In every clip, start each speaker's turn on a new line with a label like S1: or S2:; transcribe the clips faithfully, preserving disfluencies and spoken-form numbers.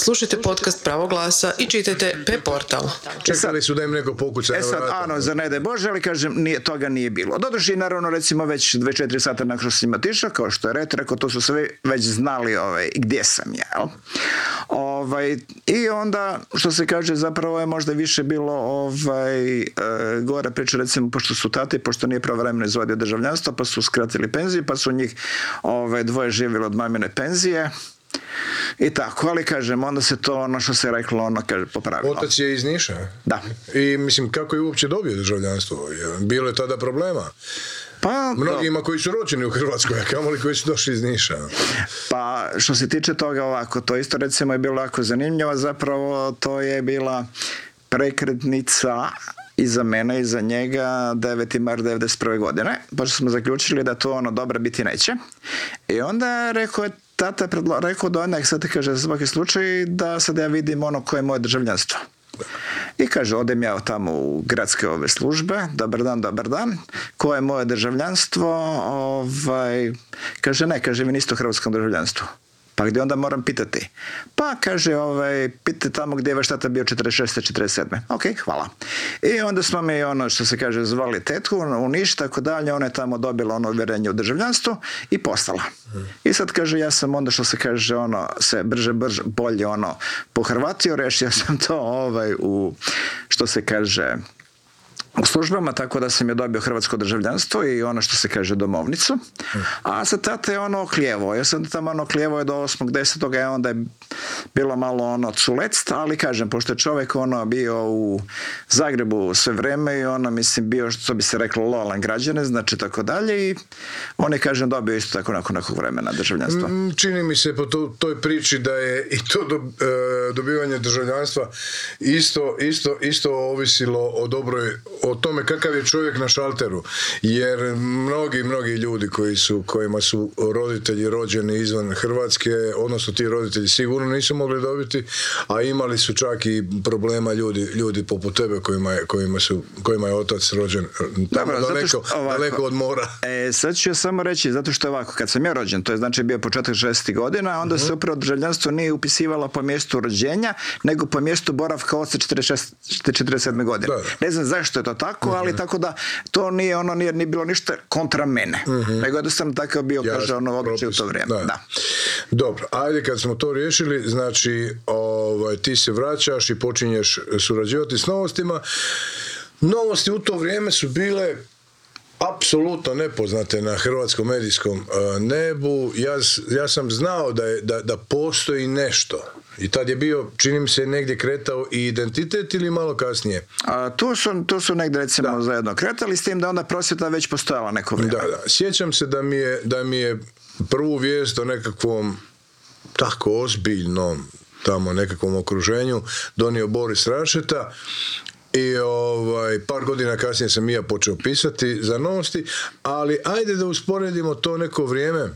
S1: Slušajte podcast Pravo glasa i čitajte P-portal.
S2: Čekali su da im neko pokuca na
S3: E sad,
S2: vrata.
S3: ano, za ne daj Bože, ali kažem, nije, toga nije bilo. Doduše i naravno, recimo, već dvadeset četiri sata nakon što sam otišao, kao što je Ret rekao, to su sve već znali ovaj, gdje sam ja. Jel? Ovaj, I onda, što se kaže, zapravo je možda više bilo ovaj, e, gore priča, recimo, pošto su tati, pošto nije pravovremeno izvodio državljanstvo, pa su skratili penziju, pa su njih ovaj, dvoje živjeli od mamine penzije. I tako, ali kažem, onda se to, ono što se reklo, ono, kaže, popravilo.
S2: Otac je iz Niša.
S3: Da.
S2: I mislim, kako je uopće dobio državljanstvo? Bilo je tada problema.
S3: Pa,
S2: Mnogima koji su rođeni u Hrvatskoj, a kamoli koji su došli iz Niša.
S3: Pa, što se tiče toga ovako, to isto recimo je bilo jako zanimljivo, zapravo to je bila prekretnica i za mene i za njega deveti mart devedeset prve godine, pošto smo zaključili da to ono dobro biti neće. I onda rekao je tata je predlo, rekao da onak sad ti kaže za svaki slučaj da sad ja vidim ono koje je moje državljanstvo. I kaže, odem ja tamo u gradske ove službe, dobar dan, dobar dan, koje je moje državljanstvo, ovaj, kaže, ne, kaže, vi niste u hrvatskom državljanstvu. Pa gdje onda moram pitati? Pa kaže, ovaj, pitajte tamo gdje je vaš tata bio četrdeset šeste četrdeset sedme Ok, hvala. I onda smo mi ono što se kaže zvali tetku u Niš, tako dalje, ona je tamo dobila ono uvjerenje u državljanstvu i postala. Hmm. I sad kaže, ja sam onda što se kaže ono se brže, brže, bolje ono pohrvatio, rešio sam to ovaj u što se kaže u službama, tako da sam je dobio hrvatsko državljanstvo i ono što se kaže domovnicu. A sa tata je ono oklijevo. Ja sam tamo ono oklijevo do osmog desetog a onda je bilo malo ono culect, ali kažem, pošto je čovjek ono bio u Zagrebu sve vreme i ono, mislim, bio, što bi se reklo, lojalan građanin, znači tako dalje i on je, kažem, dobio isto tako nakon nekog vremena državljanstva.
S2: Čini mi se po to, toj priči da je i to do, e, dobivanje državljanstva isto, isto, isto ovisilo o dobroj o tome kakav je čovjek na šalteru, jer mnogi, mnogi ljudi koji su, kojima su roditelji rođeni izvan Hrvatske, odnosno ti roditelji sigurno nisu mogli dobiti, a imali su čak i problema ljudi, ljudi poput tebe kojima je, kojima su, kojima je otac rođen tamo Dobro, daleko, što, ovako, daleko od mora.
S3: E, sad ću ja samo reći, zato što je ovako, kad sam ja rođen, to je znači bio početak šezdesetih godina, onda uh-huh. se upravo državljanstvo nije upisivalo po mjestu rođenja, nego po mjestu boravka od četrdeset šeste četrdeset sedme godine. Da, da. Ne znam zašto je to tako, uh-huh. ali tako da to nije ono nije, nije bilo ništa kontra mene. Uh-huh. Nego jednostavno tako bio, ja, kaže, ono običaj u to vrijeme. Da. Da.
S2: Dobro, ajde kad smo to riješili, znači ovaj, ti se vraćaš i počinješ surađivati s novostima. Novosti u to vrijeme su bile apsolutno nepoznate na hrvatskom medijskom uh, nebu. Ja, ja sam znao da, je, da, da postoji nešto. I tad je bio, čini mi se, negdje kretao i identitet ili malo kasnije?
S3: A, tu, su, tu su negdje recimo da. zajedno kretali, s tim da onda prosvjeta već postojala neko vrijeme.
S2: Da, da. Sjećam se da mi je, da mi je prvu vijest o nekakvom tako ozbiljnom tamo nekakvom okruženju donio Boris Rašeta. I ovaj, par godina kasnije sam i ja počeo pisati za novosti, ali ajde da usporedimo to neko vrijeme,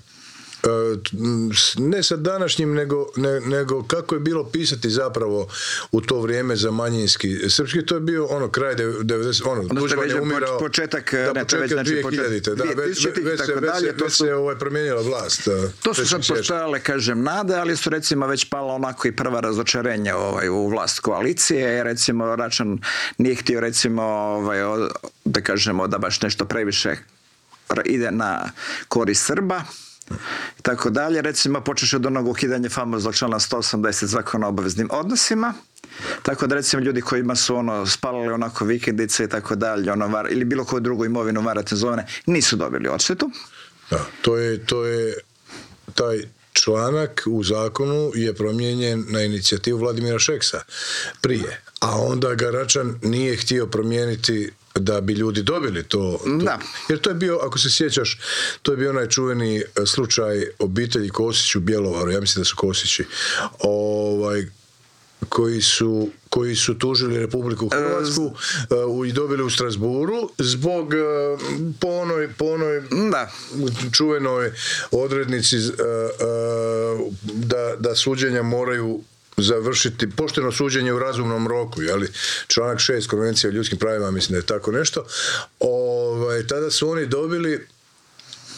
S2: ne sa današnjim, nego, ne, nego kako je bilo pisati zapravo u to vrijeme za manjinski srpski. To je bio ono kraj devedeset ono,
S3: Tuđman je umirao
S2: početak, da, ne, početak znači, dvije hiljadite da, već, već, već se, dalje, već se ovaj, promijenila vlast.
S3: To su sad postojale, kažem, nade, ali su recimo već pala onako i prva razočarenja ovaj, u vlast koalicije. Recimo Račan nije htio recimo ovaj, da kažemo da baš nešto previše ide na korist Srba i tako dalje. Recimo počeš od onog ukidanja famoznog člana sto osamdeset zakona o obaveznim odnosima, tako da recimo ljudi kojima su ono spalali onako vikendice i tako dalje, ono, var, ili bilo koju drugu imovinu varatne zone, nisu dobili odštetu.
S2: Da, to je, to je taj članak u zakonu je promijenjen na inicijativu Vladimira Šeksa prije, a onda ga Račan nije htio promijeniti da bi ljudi dobili to, to.
S3: Da.
S2: Jer to je bio, ako se sjećaš, to je bio onaj čuveni slučaj obitelji Kosić u Bjelovaru, ja mislim da su Kosići, ovaj, koji su koji su tužili Republiku Hrvatsku uh, i dobili u Strasburu zbog uh, po onoj, po onoj
S3: da.
S2: čuvenoj odrednici uh, uh, da, da suđenja moraju završiti pošteno suđenje u razumnom roku, jeli? Članak šest Konvencije o ljudskim pravima, mislim da je tako nešto. Ovaj, tada su oni dobili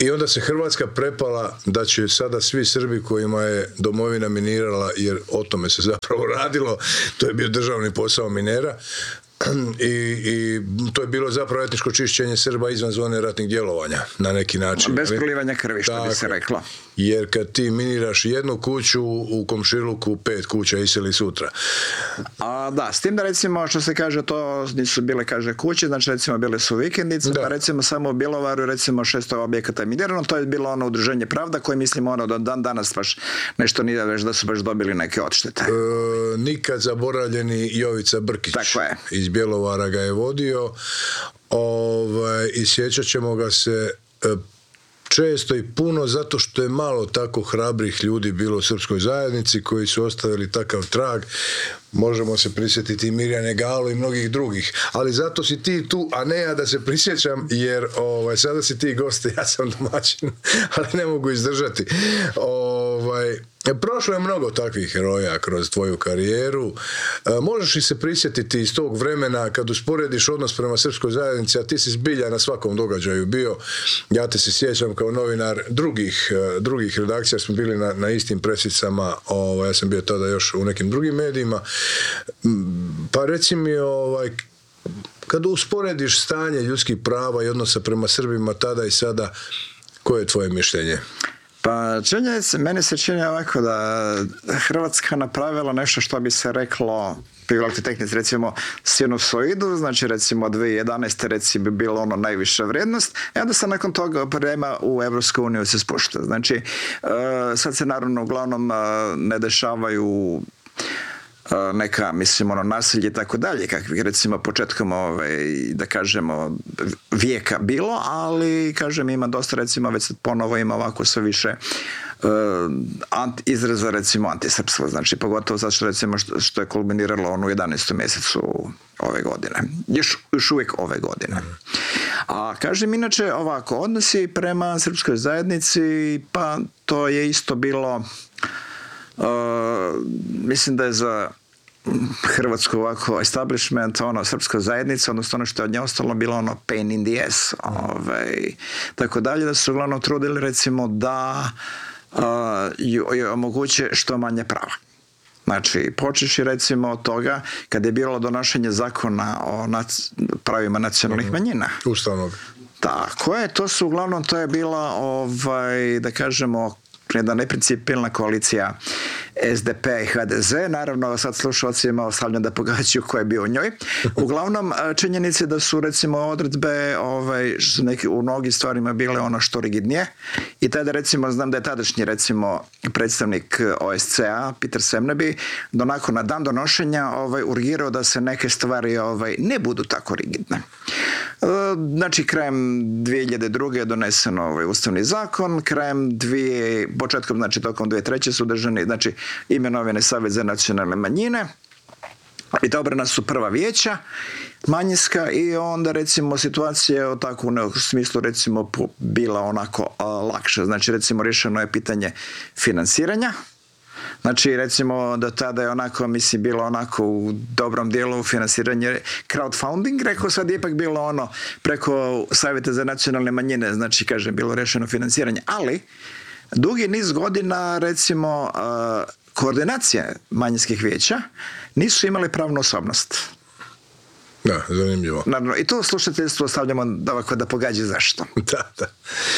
S2: I onda se Hrvatska prepala da će sada svi Srbi kojima je domovina minirala, jer o tome se zapravo radilo, to je bio državni posao minera, I, i to je bilo zapravo etničko čišćenje Srba izvan zone ratnih djelovanja na neki način.
S3: Bez prolivanja krvi, što bi se reklo.
S2: Jer kad ti miniraš jednu kuću, u komšiluku pet kuća iseli sutra.
S3: A, da, s tim da recimo što se kaže to nisu bile kaže kuće, znači recimo bile su vikendice, da. Pa recimo samo u Bjelovaru recimo šesto objekata je minirano, to je bilo ono udruženje Pravda koje mislimo ono da dan danas baš nešto nije već da su baš dobili neke odštete.
S2: E, nikad zaboravljeni Jovica Brkić.
S3: Tako je.
S2: Iz Bjelovara ga je vodio, ovaj, i sjećat ćemo ga se e, često i puno zato što je malo tako hrabrih ljudi bilo u srpskoj zajednici koji su ostavili takav trag. Možemo se prisjetiti i Mirjane Galo i mnogih drugih, ali zato si ti tu, a ne ja da se prisjećam, jer ovaj, sada si ti goste, ja sam domaćin, ali ne mogu izdržati. Ovaj, prošlo je mnogo takvih heroja kroz tvoju karijeru. E, možeš li se prisjetiti iz tog vremena kad usporediš odnos prema srpskoj zajednici, a ti si zbilja na svakom događaju bio, ja te se sjećam kao novinar drugih, drugih redakcija, smo bili na, na istim presicama, ovaj, ja sam bio tada još u nekim drugim medijima. Pa reci mi, ovaj, kada usporediš stanje ljudskih prava i odnosa prema Srbima tada i sada, koje je tvoje mišljenje?
S3: Pa činje se, meni se čini ovako da Hrvatska napravila nešto što bi se reklo privaliti tehnici, recimo sinusoidu, znači recimo dvije tisuće jedanaeste recimo bi bilo ono najviša vrijednost, i onda se nakon toga prema u Evropsku uniju se spušta. Znači, sad se naravno uglavnom ne dešavaju neka, mislim, ono, nasilje i tako dalje, kakvih recimo početkom, ovaj, da kažemo, vijeka bilo, ali, kažem, ima dosta, recimo, već ponovo ima ovako sve više uh, ant, izraza, recimo, antisrpstva, znači, pogotovo zato što, recimo, što, što je kulminiralo ono u jedanaestom mjesecu ove godine. Još, još uvijek ove godine. A, kažem, inače, ovako, odnosi prema srpskoj zajednici, pa to je isto bilo... Uh, mislim da je za Hrvatsku ovako establishment, ono, srpska zajednica, odnosno ono što je od nje ostalo bilo ono pain in the ass, ovaj, tako dalje, da su uglavnom trudili recimo da uh, joj omoguće što manje prava. Znači, počeši recimo od toga kad je bilo donošenje zakona o nac- pravima nacionalnih manjina.
S2: Ustavnog.
S3: Tako je, to su uglavnom, to je bila, ovaj, da kažemo, jedna neprincipijelna koalicija S D P i H D Z, naravno sad slušalcima ostavljam da pogađaju ko je bio u njoj. Uglavnom, činjenice da su recimo odredbe ovaj, su neki, u mnogim stvarima bile ono što rigidnije, i tada recimo znam da je tadašnji recimo predstavnik O S C A Peter Semneby donako na dan donošenja ovaj, urgirao da se neke stvari ovaj, ne budu tako rigidne. Znači, krajem dvije hiljade druge je donesen ovaj ustavni zakon, krajem dvije, početkom, znači tokom dvije tisuće treće su držani, znači imenovane Savjet za nacionalne manjine i odabrana su prva vijeća manjinska, i onda recimo situacija je tako u smislu recimo bila onako a, lakša. Znači recimo rješeno je pitanje financiranja. Znači, recimo, do tada je onako, mislim, bilo onako u dobrom dijelu financiranje crowdfunding, rekao, sad je ipak bilo ono preko Savjeta za nacionalne manjine, znači, kažem, bilo rešeno financiranje, ali dugi niz godina, recimo, koordinacije manjinskih vijeća nisu imali pravnu osobnost.
S2: Da, zanimljivo.
S3: Naravno, i to slušateljstvo stavljamo da ovako da pogađa zašto.
S2: Da, da.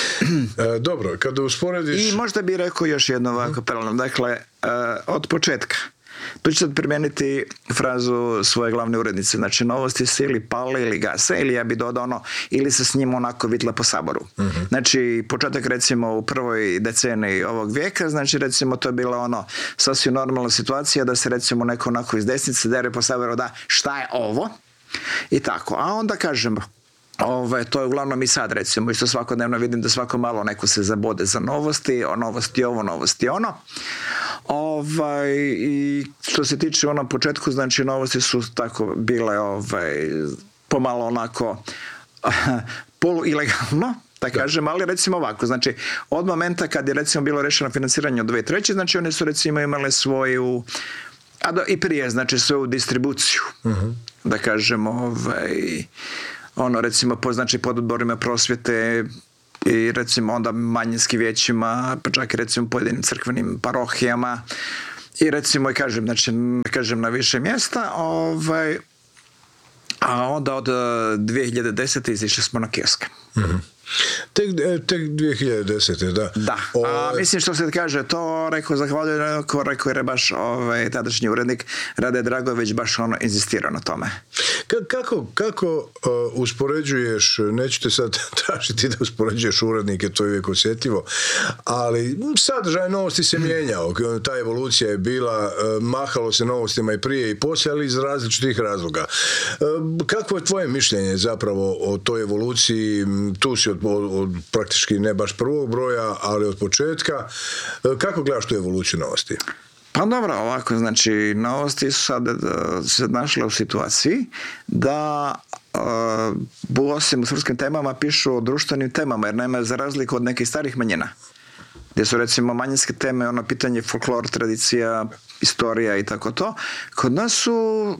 S2: E, dobro, kada usporediš...
S3: I možda bi rekao još jedno ovako paralelno. Dakle, e, od početka. Tu ću sad primeniti frazu svoje glavne urednice. Znači, novosti se ili pale ili gase, ili ja bi dodao ono, ili se s njim onako vitla po saboru. Uh-huh. Znači, početak recimo u prvoj deceniji ovog vijeka, znači recimo to je bila ono sasvim normalna situacija da se recimo neko onako iz desnice dere po saboru da šta je ovo? I tako. A onda kažemo, Ove, to je uglavnom i sad recimo, isto svakodnevno vidim da svako malo neko se zabode za novosti, o novosti ovo, novosti ono. Ovaj, i što se tiče onom početku, znači novosti su tako bile ovaj, pomalo onako polu ilegalno, da kažem, ali recimo ovako, znači od momenta kad je recimo bilo rešeno financiranje od dvije tisuće treće, znači one su recimo imale svoju, a do, i prije, znači svoju distribuciju, uh-huh. da kažemo, ovaj, ono recimo po, znači pod odborima prosvjete i recimo onda manjinskim vijećima, pa čak i recimo pojedinim crkvenim parohijama i recimo i kažem, znači, kažem na više mjesta, ovaj, a onda od dvije hiljade desete izišli smo na kioske.
S2: Mm-hmm. Tek, tek dvije hiljade desete. Da.
S3: Da. O, a, mislim što se kaže, to rekao, zahvaljujem, rekao je baš ovaj, tadašnji urednik Rade Dragović baš ono inzistirao na tome.
S2: Ka- kako kako uh, uspoređuješ, neću te sad tražiti da uspoređuješ urednike, to je uvijek osjetljivo, ali sadržaj novosti se mijenjao, ta evolucija je bila, uh, mahalo se novostima i prije i poslije, ali iz različitih razloga. Uh, kakvo je tvoje mišljenje zapravo o toj evoluciji? Tu si od, od, od praktički ne baš prvog broja, ali od početka. Kako gledaš tu evoluciju novosti?
S3: Pa dobro, ovako, znači, novosti su sad se našle u situaciji da uh, osim u srpskim temama pišu o društvenim temama, jer nema za razliku od nekih starih manjina, gdje su recimo manjinske teme, ono pitanje folklor, tradicija, istorija i tako to. Kod nas su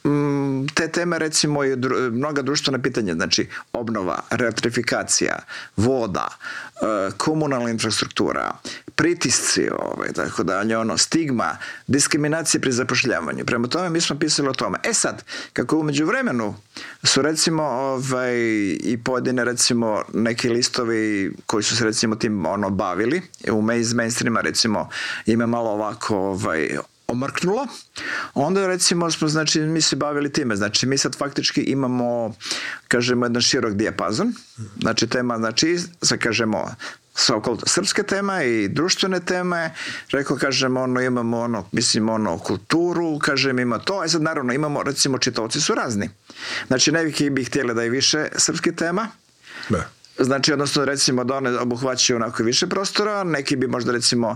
S3: te teme recimo i dru, mnoga društvena pitanja, znači obnova, reelektrifikacija, voda, komunalna infrastruktura, pritisci, ovaj, tako dalje, ono, stigma, diskriminacija pri zapošljavanju. Prema tome mi smo pisali o tome. E sad, kako u međuvremenu su recimo ovaj, i pojedine recimo neki listovi koji su se recimo tim ono bavili, u mainstreama recimo ima malo ovako ovaj, omrknulo, onda recimo smo, znači, mi se bavili time, znači mi sad faktički imamo, kažemo, jedan širok dijapazon, znači tema, znači, sad kažemo, srpske teme i društvene teme, rekao, kažemo, ono, imamo ono, mislim, ono, kulturu, kažem, ima to, a sad naravno imamo, recimo, čitaoci su razni. Znači, neki bi htjeli da je više srpskih tema,
S2: da.
S3: Znači, odnosno, recimo, da one obuhvaćaju onako više prostora, neki bi možda, recimo,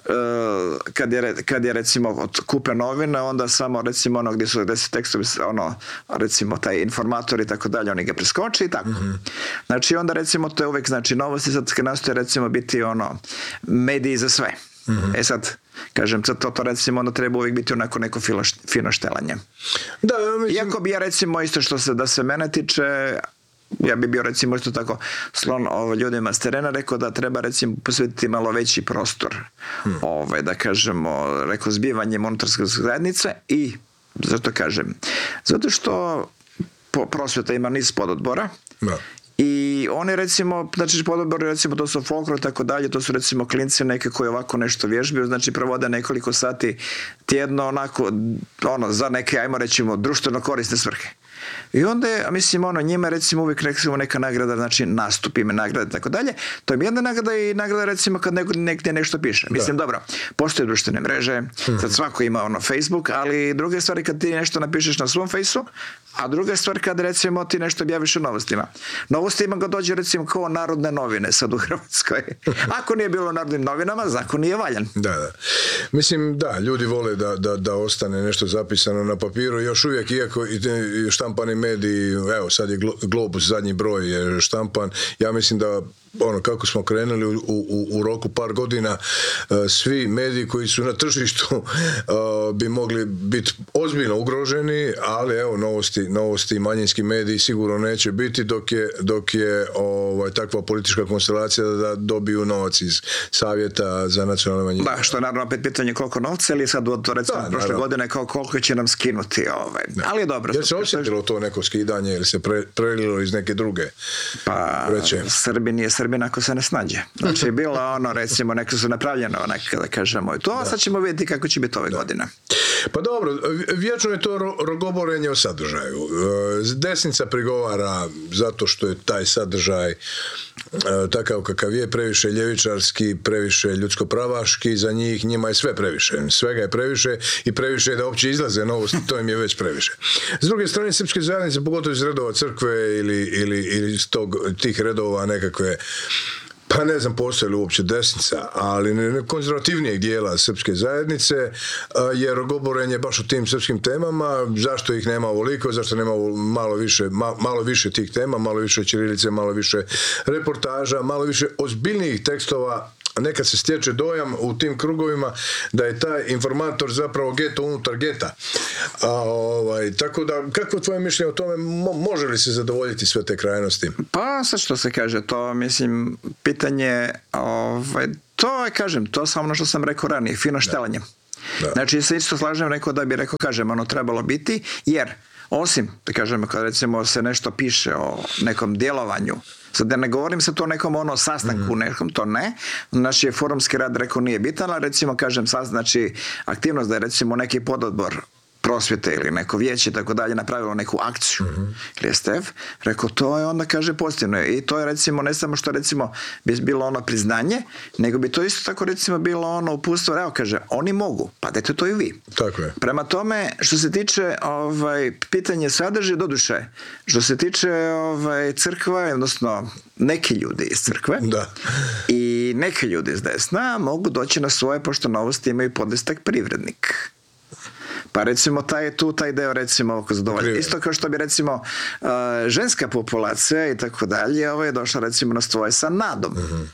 S3: uh, kad, je, kad je, recimo, od kupe novine, onda samo, recimo, ono gdje su, gdje su tekstovi, ono, recimo, taj informator i tako dalje, oni ga preskoči i tako. Mm-hmm. Znači, onda, recimo, to je uvijek, znači, novosti sad nastoje, recimo, biti, ono, mediji za sve. Mm-hmm. E sad, kažem, sad to, to recimo, onda treba uvijek biti onako neko filo, fino štelanje.
S2: Da, ja mislim...
S3: Iako bi ja, recimo, isto što se, da se mene tiče, ja bi bio recimo isto tako slon ovo, ljudima s terena, rekao da treba recimo posvetiti malo veći prostor hmm. ove, da kažemo, rekao, zbivanjem unutarske zajednice i zato kažem, zato što prosvjeta ima niz pododbora
S2: da.
S3: I oni recimo, znači pododbori recimo to su folklor i tako dalje, to su recimo klinci neke koji ovako nešto vježbaju, znači provode nekoliko sati tjedno onako, ono, za neke, ajmo recimo, društveno korisne svrhe. I onda je, mislim, ono, njima recimo uvijek recimo neka nagrada, znači nastup, ime nagrade i tako dalje, to je jedna nagrada i nagrada recimo kad neko negdje nešto piše. Mislim, da. Dobro, postoje društvene mreže, mm-hmm. sad svako ima ono Facebook, ali druga stvar je kad ti nešto napišeš na svom Fejsu, a druga stvar kad recimo ti nešto objaviš u novostima. Novostima ga dođe recimo kao Narodne novine sad u Hrvatskoj. Ako nije bilo u Narodnim novinama, zakon nije valjan.
S2: Da, da. Mislim, da, ljudi vole da, da, da ostane nešto zapisano na papiru, još uvijek, iako i štampani mediji, evo sad je Globus, zadnji broj je štampan, ja mislim da ono, kako smo krenuli u, u, u roku par godina, uh, svi mediji koji su na tržištu uh, bi mogli biti ozbiljno ugroženi, ali evo, novosti, novosti i manjinski mediji sigurno neće biti dok je, dok je ovaj, takva politička konstelacija da dobiju novac iz Savjeta za nacionalne manjine.
S3: Da, što je naravno opet pitanje koliko novca, ili sad od recimo da, prošle godine kao koliko će nam skinuti. Ovaj. Ali je dobro.
S2: Jer se osjetilo to neko skidanje ili se pre, prelilo iz neke druge?
S3: Pa, reče. Srbi nije Srbina ako se ne snađe. Znači, bilo ono, recimo, neke su napravljeno, neka da kažemo i to, a sad ćemo vidjeti kako će biti ove da. godine.
S2: Pa dobro, vječno je to rogoborenje o sadržaju. Desnica prigovara zato što je taj sadržaj takav kakav je, previše ljevičarski, previše ljudsko-pravaški, za njih, njima je sve previše. Svega je previše i previše je da uopće izlaze novosti, to im je već previše. S druge strane, srpske zajednice, pogotovo iz redova crkve ili, ili, ili iz tog, tih redova nekakve, pa ne znam postoje li uopće desnica, ali ne konzervativnijeg dijela srpske zajednice, jer rogoborenje baš o tim srpskim temama, zašto ih nema ovoliko, zašto nema malo više, malo više tih tema, malo više ćirilice, malo više reportaža, malo više ozbiljnijih tekstova nekad se stječe dojam u tim krugovima da je taj informator zapravo geto unutar geta. A, ovaj, tako da, kako je tvoje mišljenje o tome, mo- može li se zadovoljiti sve te krajnosti?
S3: Pa sad što se kaže, to mislim, pitanje, ovaj, to je, kažem, to samo ono što sam rekao ranije, fino štelanje.
S2: Da.
S3: Znači, se isto slažem, rekao da bi rekao, kažem, ono trebalo biti, jer osim, da kažem, kad recimo se nešto piše o nekom djelovanju, sad da ne govorim se to o nekom ono sastanku, mm. nekom, to ne, naš je forumski rad rekao nije bitan, ali recimo kažem sad, znači aktivnost da je recimo neki pododbor prosvjete ili neko vijeće i tako dalje napravilo neku akciju mm-hmm. ili S T F, rekao to je onda kaže pozitivno i to je recimo ne samo što recimo bi bilo ono priznanje, nego bi to isto tako recimo bilo ono uputstvo, evo kaže oni mogu, pa dajte to i vi.
S2: Tako je.
S3: Prema tome što se tiče ovaj, pitanje sadrže doduše, što se tiče ovaj, crkva, odnosno neki ljudi iz crkve
S2: da.
S3: I neki ljudi iz desna mogu doći na svoje pošto Novosti imaju podlistak privrednik. Pa recimo taj tu taj deo recimo oko zadovolja. Isto kao što bi recimo uh, ženska populacija i tako dalje, ovo je došla recimo na svoje sa nadom. Mm-hmm.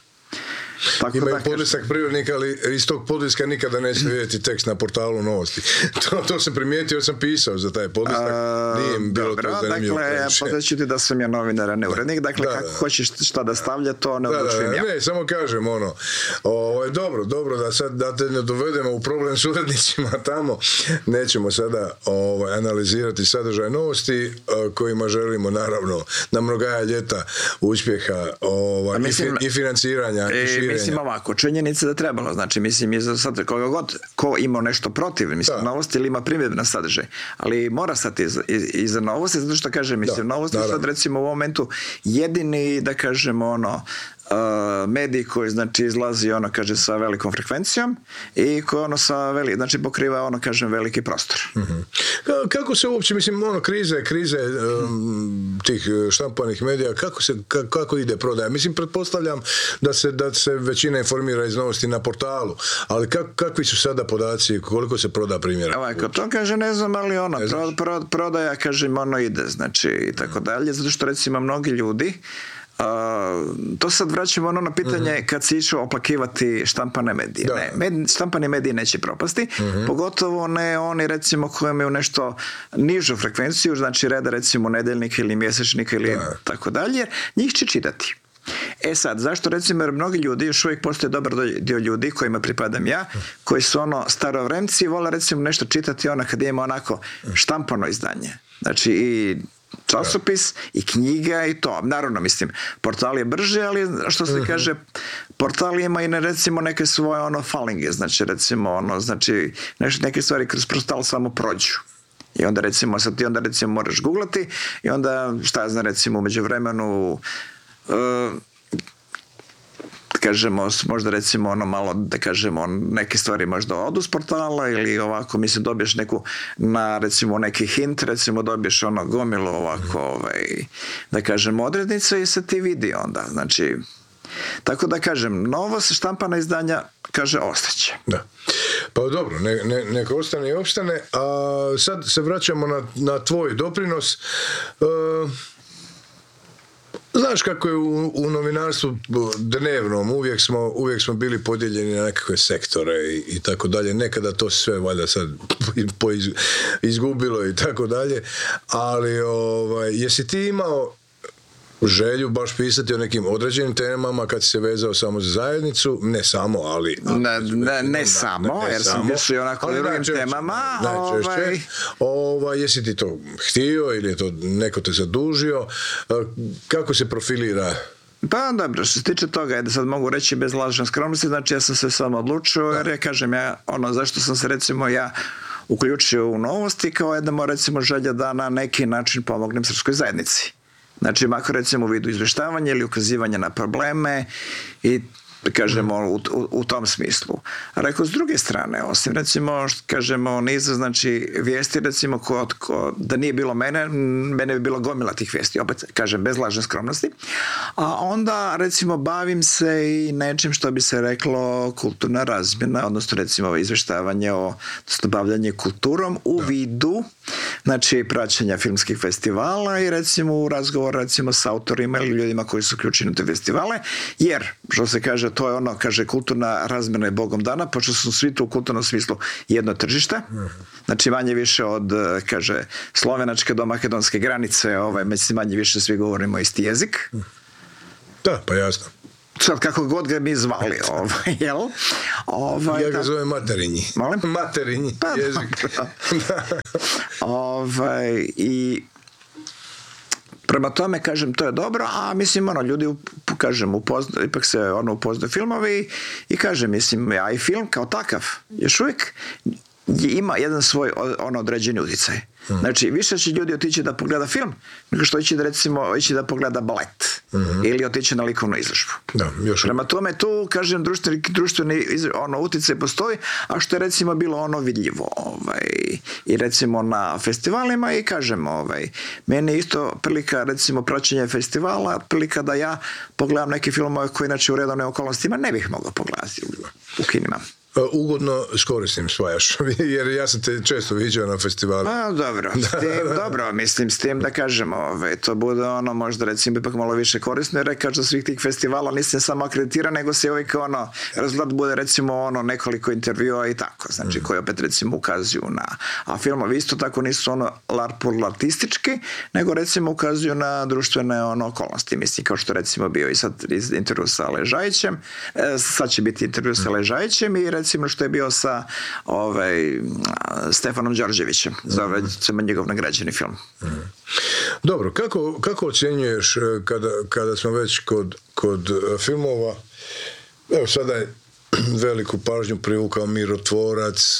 S3: Tako
S2: imaju
S3: da,
S2: podlisak privrednika, ali iz tog podliska nikada neće vidjeti tekst na portalu Novosti. to, to sam primijetio, sam pisao za taj podlisak. Nije mi bilo
S3: dobro,
S2: to zanimljivo.
S3: Dakle, podsjeću ti da sam ja novinar, a ne urednik. Dakle, da, kako da. Hoćeš šta da stavlja, to ne odlučujem ja.
S2: Ne, samo kažem ono, o, dobro, dobro, da sad da te ne dovedemo u problem s urednicima tamo. Nećemo sada o, analizirati sadržaj Novosti, o, kojima želimo naravno na mnogaja ljeta uspjeha o, mislim, i, i financiranja
S3: e,
S2: i širenja.
S3: Mislim ovako, činjenica da trebalo, znači mislim i za sad koga god ko ima nešto protiv, mislim da. Novosti ili ima primjedbe na sadržaj, ali mora stati iza, iza Novosti, zato što kažem, mislim, da, Novosti naravno. Sad recimo u ovom momentu jedini, da kažemo ono, Uh, medij koji znači izlazi ono kaže sa velikom frekvencijom i koji ono sa veli, znači pokriva ono kažem veliki prostor.
S2: Mm-hmm. Kako se uopće mislim ono krize krize um, tih štampanih medija kako se kako, kako ide prodaja? Mislim pretpostavljam da se da se većina informira iz Novosti na portalu, ali kak, kakvi su sada podaci koliko se proda primjera?
S3: Ovako, to kaže ne znam ali ono pro, pro, prodaja kažem ono ide znači i tako dalje zato što recimo mnogi ljudi Uh, to sad vraćamo ono na pitanje uh-huh. kad se išao oplakivati štampane medije. Ne, med, štampani mediji neće propasti, uh-huh. pogotovo ne oni recimo koji imaju nešto nižu frekvenciju, znači reda recimo nedeljnika ili mjesečnika ili da. Tako dalje, njih će čitati. E sad, zašto recimo jer mnogi ljudi, još uvijek postoje dobar dio ljudi kojima pripadam ja, koji su ono starovremci i vole recimo nešto čitati ono kad ima onako štampano izdanje. Znači i časopis i knjiga i to. Naravno, mislim, portal je brže, ali što se uh-huh. kaže, portal ima i ne, recimo neke svoje ono falinge, znači recimo ono, znači neke stvari kroz portal samo prođu. I onda recimo, sad ti onda recimo moraš googlati i onda šta ja znam recimo umeđu vremenu uh, kažemo, možda recimo ono malo, da kažemo, neke stvari možda odu s portala ili ovako, mislim, dobiješ neku, na recimo neki hint, recimo dobiješ ono gomilu ovako, ovaj, da kažem, odrednice i se ti vidi onda, znači, tako da kažem, novo se štampana izdanja, kaže, ostaće.
S2: Da. Pa dobro, ne, ne, neka ostane i opstane, a sad se vraćamo na, na tvoj doprinos. Uh, Znaš kako je u, u novinarstvu dnevnom, uvijek smo, uvijek smo bili podijeljeni na nekakve sektore i, i tako dalje. Nekada to sve valjda sad po iz, izgubilo i tako dalje. Ali ovaj, jesi ti imao želju baš pisati o nekim određenim temama kad si se vezao samo za zajednicu? Ne samo, ali...
S3: Ne, ne, ne samo, ne, ne jer sam bio i onako u drugim temama.
S2: Najčešće. Ovaj... Ovaj, jesi ti to htio ili je to neko te zadužio? Kako se profilira?
S3: Pa dobro, što se tiče toga, da sad mogu reći bez lažne skromnosti, znači ja sam se samo odlučio, jer ja kažem ja, ono, zašto sam se recimo ja uključio u Novosti, kao jedna recimo želja da na neki način pomognem srpskoj zajednici. Znači, makar recimo u vidu izveštavanja ili ukazivanja na probleme i da kažemo u, u, u tom smislu. A rekao, s druge strane, osim recimo, kažemo, niza, znači, vijesti, recimo, ko, ko, da nije bilo mene, mene bi bilo gomila tih vijesti, opet, kažem, bez lažne skromnosti. A onda, recimo, bavim se i nečim što bi se reklo kulturna razmjena, odnosno, recimo, izveštavanje o bavljanje kulturom u vidu znači praćenja filmskih festivala i recimo u razgovor recimo s autorima ili ljudima koji su uključeni u te festivale, jer, što se kaže, to je ono, kaže, kulturna razmjena je Bogom dana, pošto su svi tu u kulturnom smislu jedno tržište, znači manje više od, kaže, slovenačke do makedonske granice, ovaj, manje više svi govorimo isti jezik.
S2: Da, pa jasno.
S3: Sad, kako god ga mi zvali, ovaj, jel? Ovaj,
S2: ja ga
S3: da...
S2: zovem materinji.
S3: Molim?
S2: Materinji
S3: pa,
S2: jezik.
S3: ovaj, i prema tome, kažem, to je dobro, a mislim, ono, ljudi, kažem, upozna, ipak se ono upoznaju filmovi i kažem, mislim, ja i film kao takav, još uvijek ima jedan svoj ono određeni utjecaj. Mm. Znači, više će ljudi otići da pogleda film, nego što ići da, recimo, ići da pogleda balet. Mm-hmm. Ili otići na likovnu izložbu.
S2: Da, još
S3: prema tome, tu, kažem, društveni, društveni ono, utjecaj postoji, a što je, recimo, bilo ono vidljivo. Ovaj, i, recimo, na festivalima i, kažem, ovaj, meni je isto prilika, recimo, praćenje festivala, prilika da ja pogledam neke filmove koji, inače, u redovnim okolnostima ne bih mogao pogledati u kinima.
S2: Ugodno s korisnim svajaš, jer ja sam te često viđao na festivalu.
S3: A, dobro, s tim, dobro, mislim, s tim da kažemo, ove, to bude ono, možda recimo ipak malo više korisno, jer kažem za svih tih festivala nisam samo akreditiran, nego se uvijek ono, rezultat bude recimo ono nekoliko intervjua i tako, znači, mm. koji opet recimo ukazuju na, a filmovi isto tako nisu ono larpurlartistički, nego recimo ukazuju na društvene ono okolnosti, mislim, kao što recimo bio i sad intervju sa Ležajićem, e, sad će biti intervju sa Ležajićem i recimo što je bio sa ovaj, Stefanom Đorđevićem za ovaj, njegov nagrađeni film.
S2: Dobro, kako, kako ocjenjuješ kada, kada smo već kod, kod filmova, evo sada je veliku pažnju privukao Mirotvorac,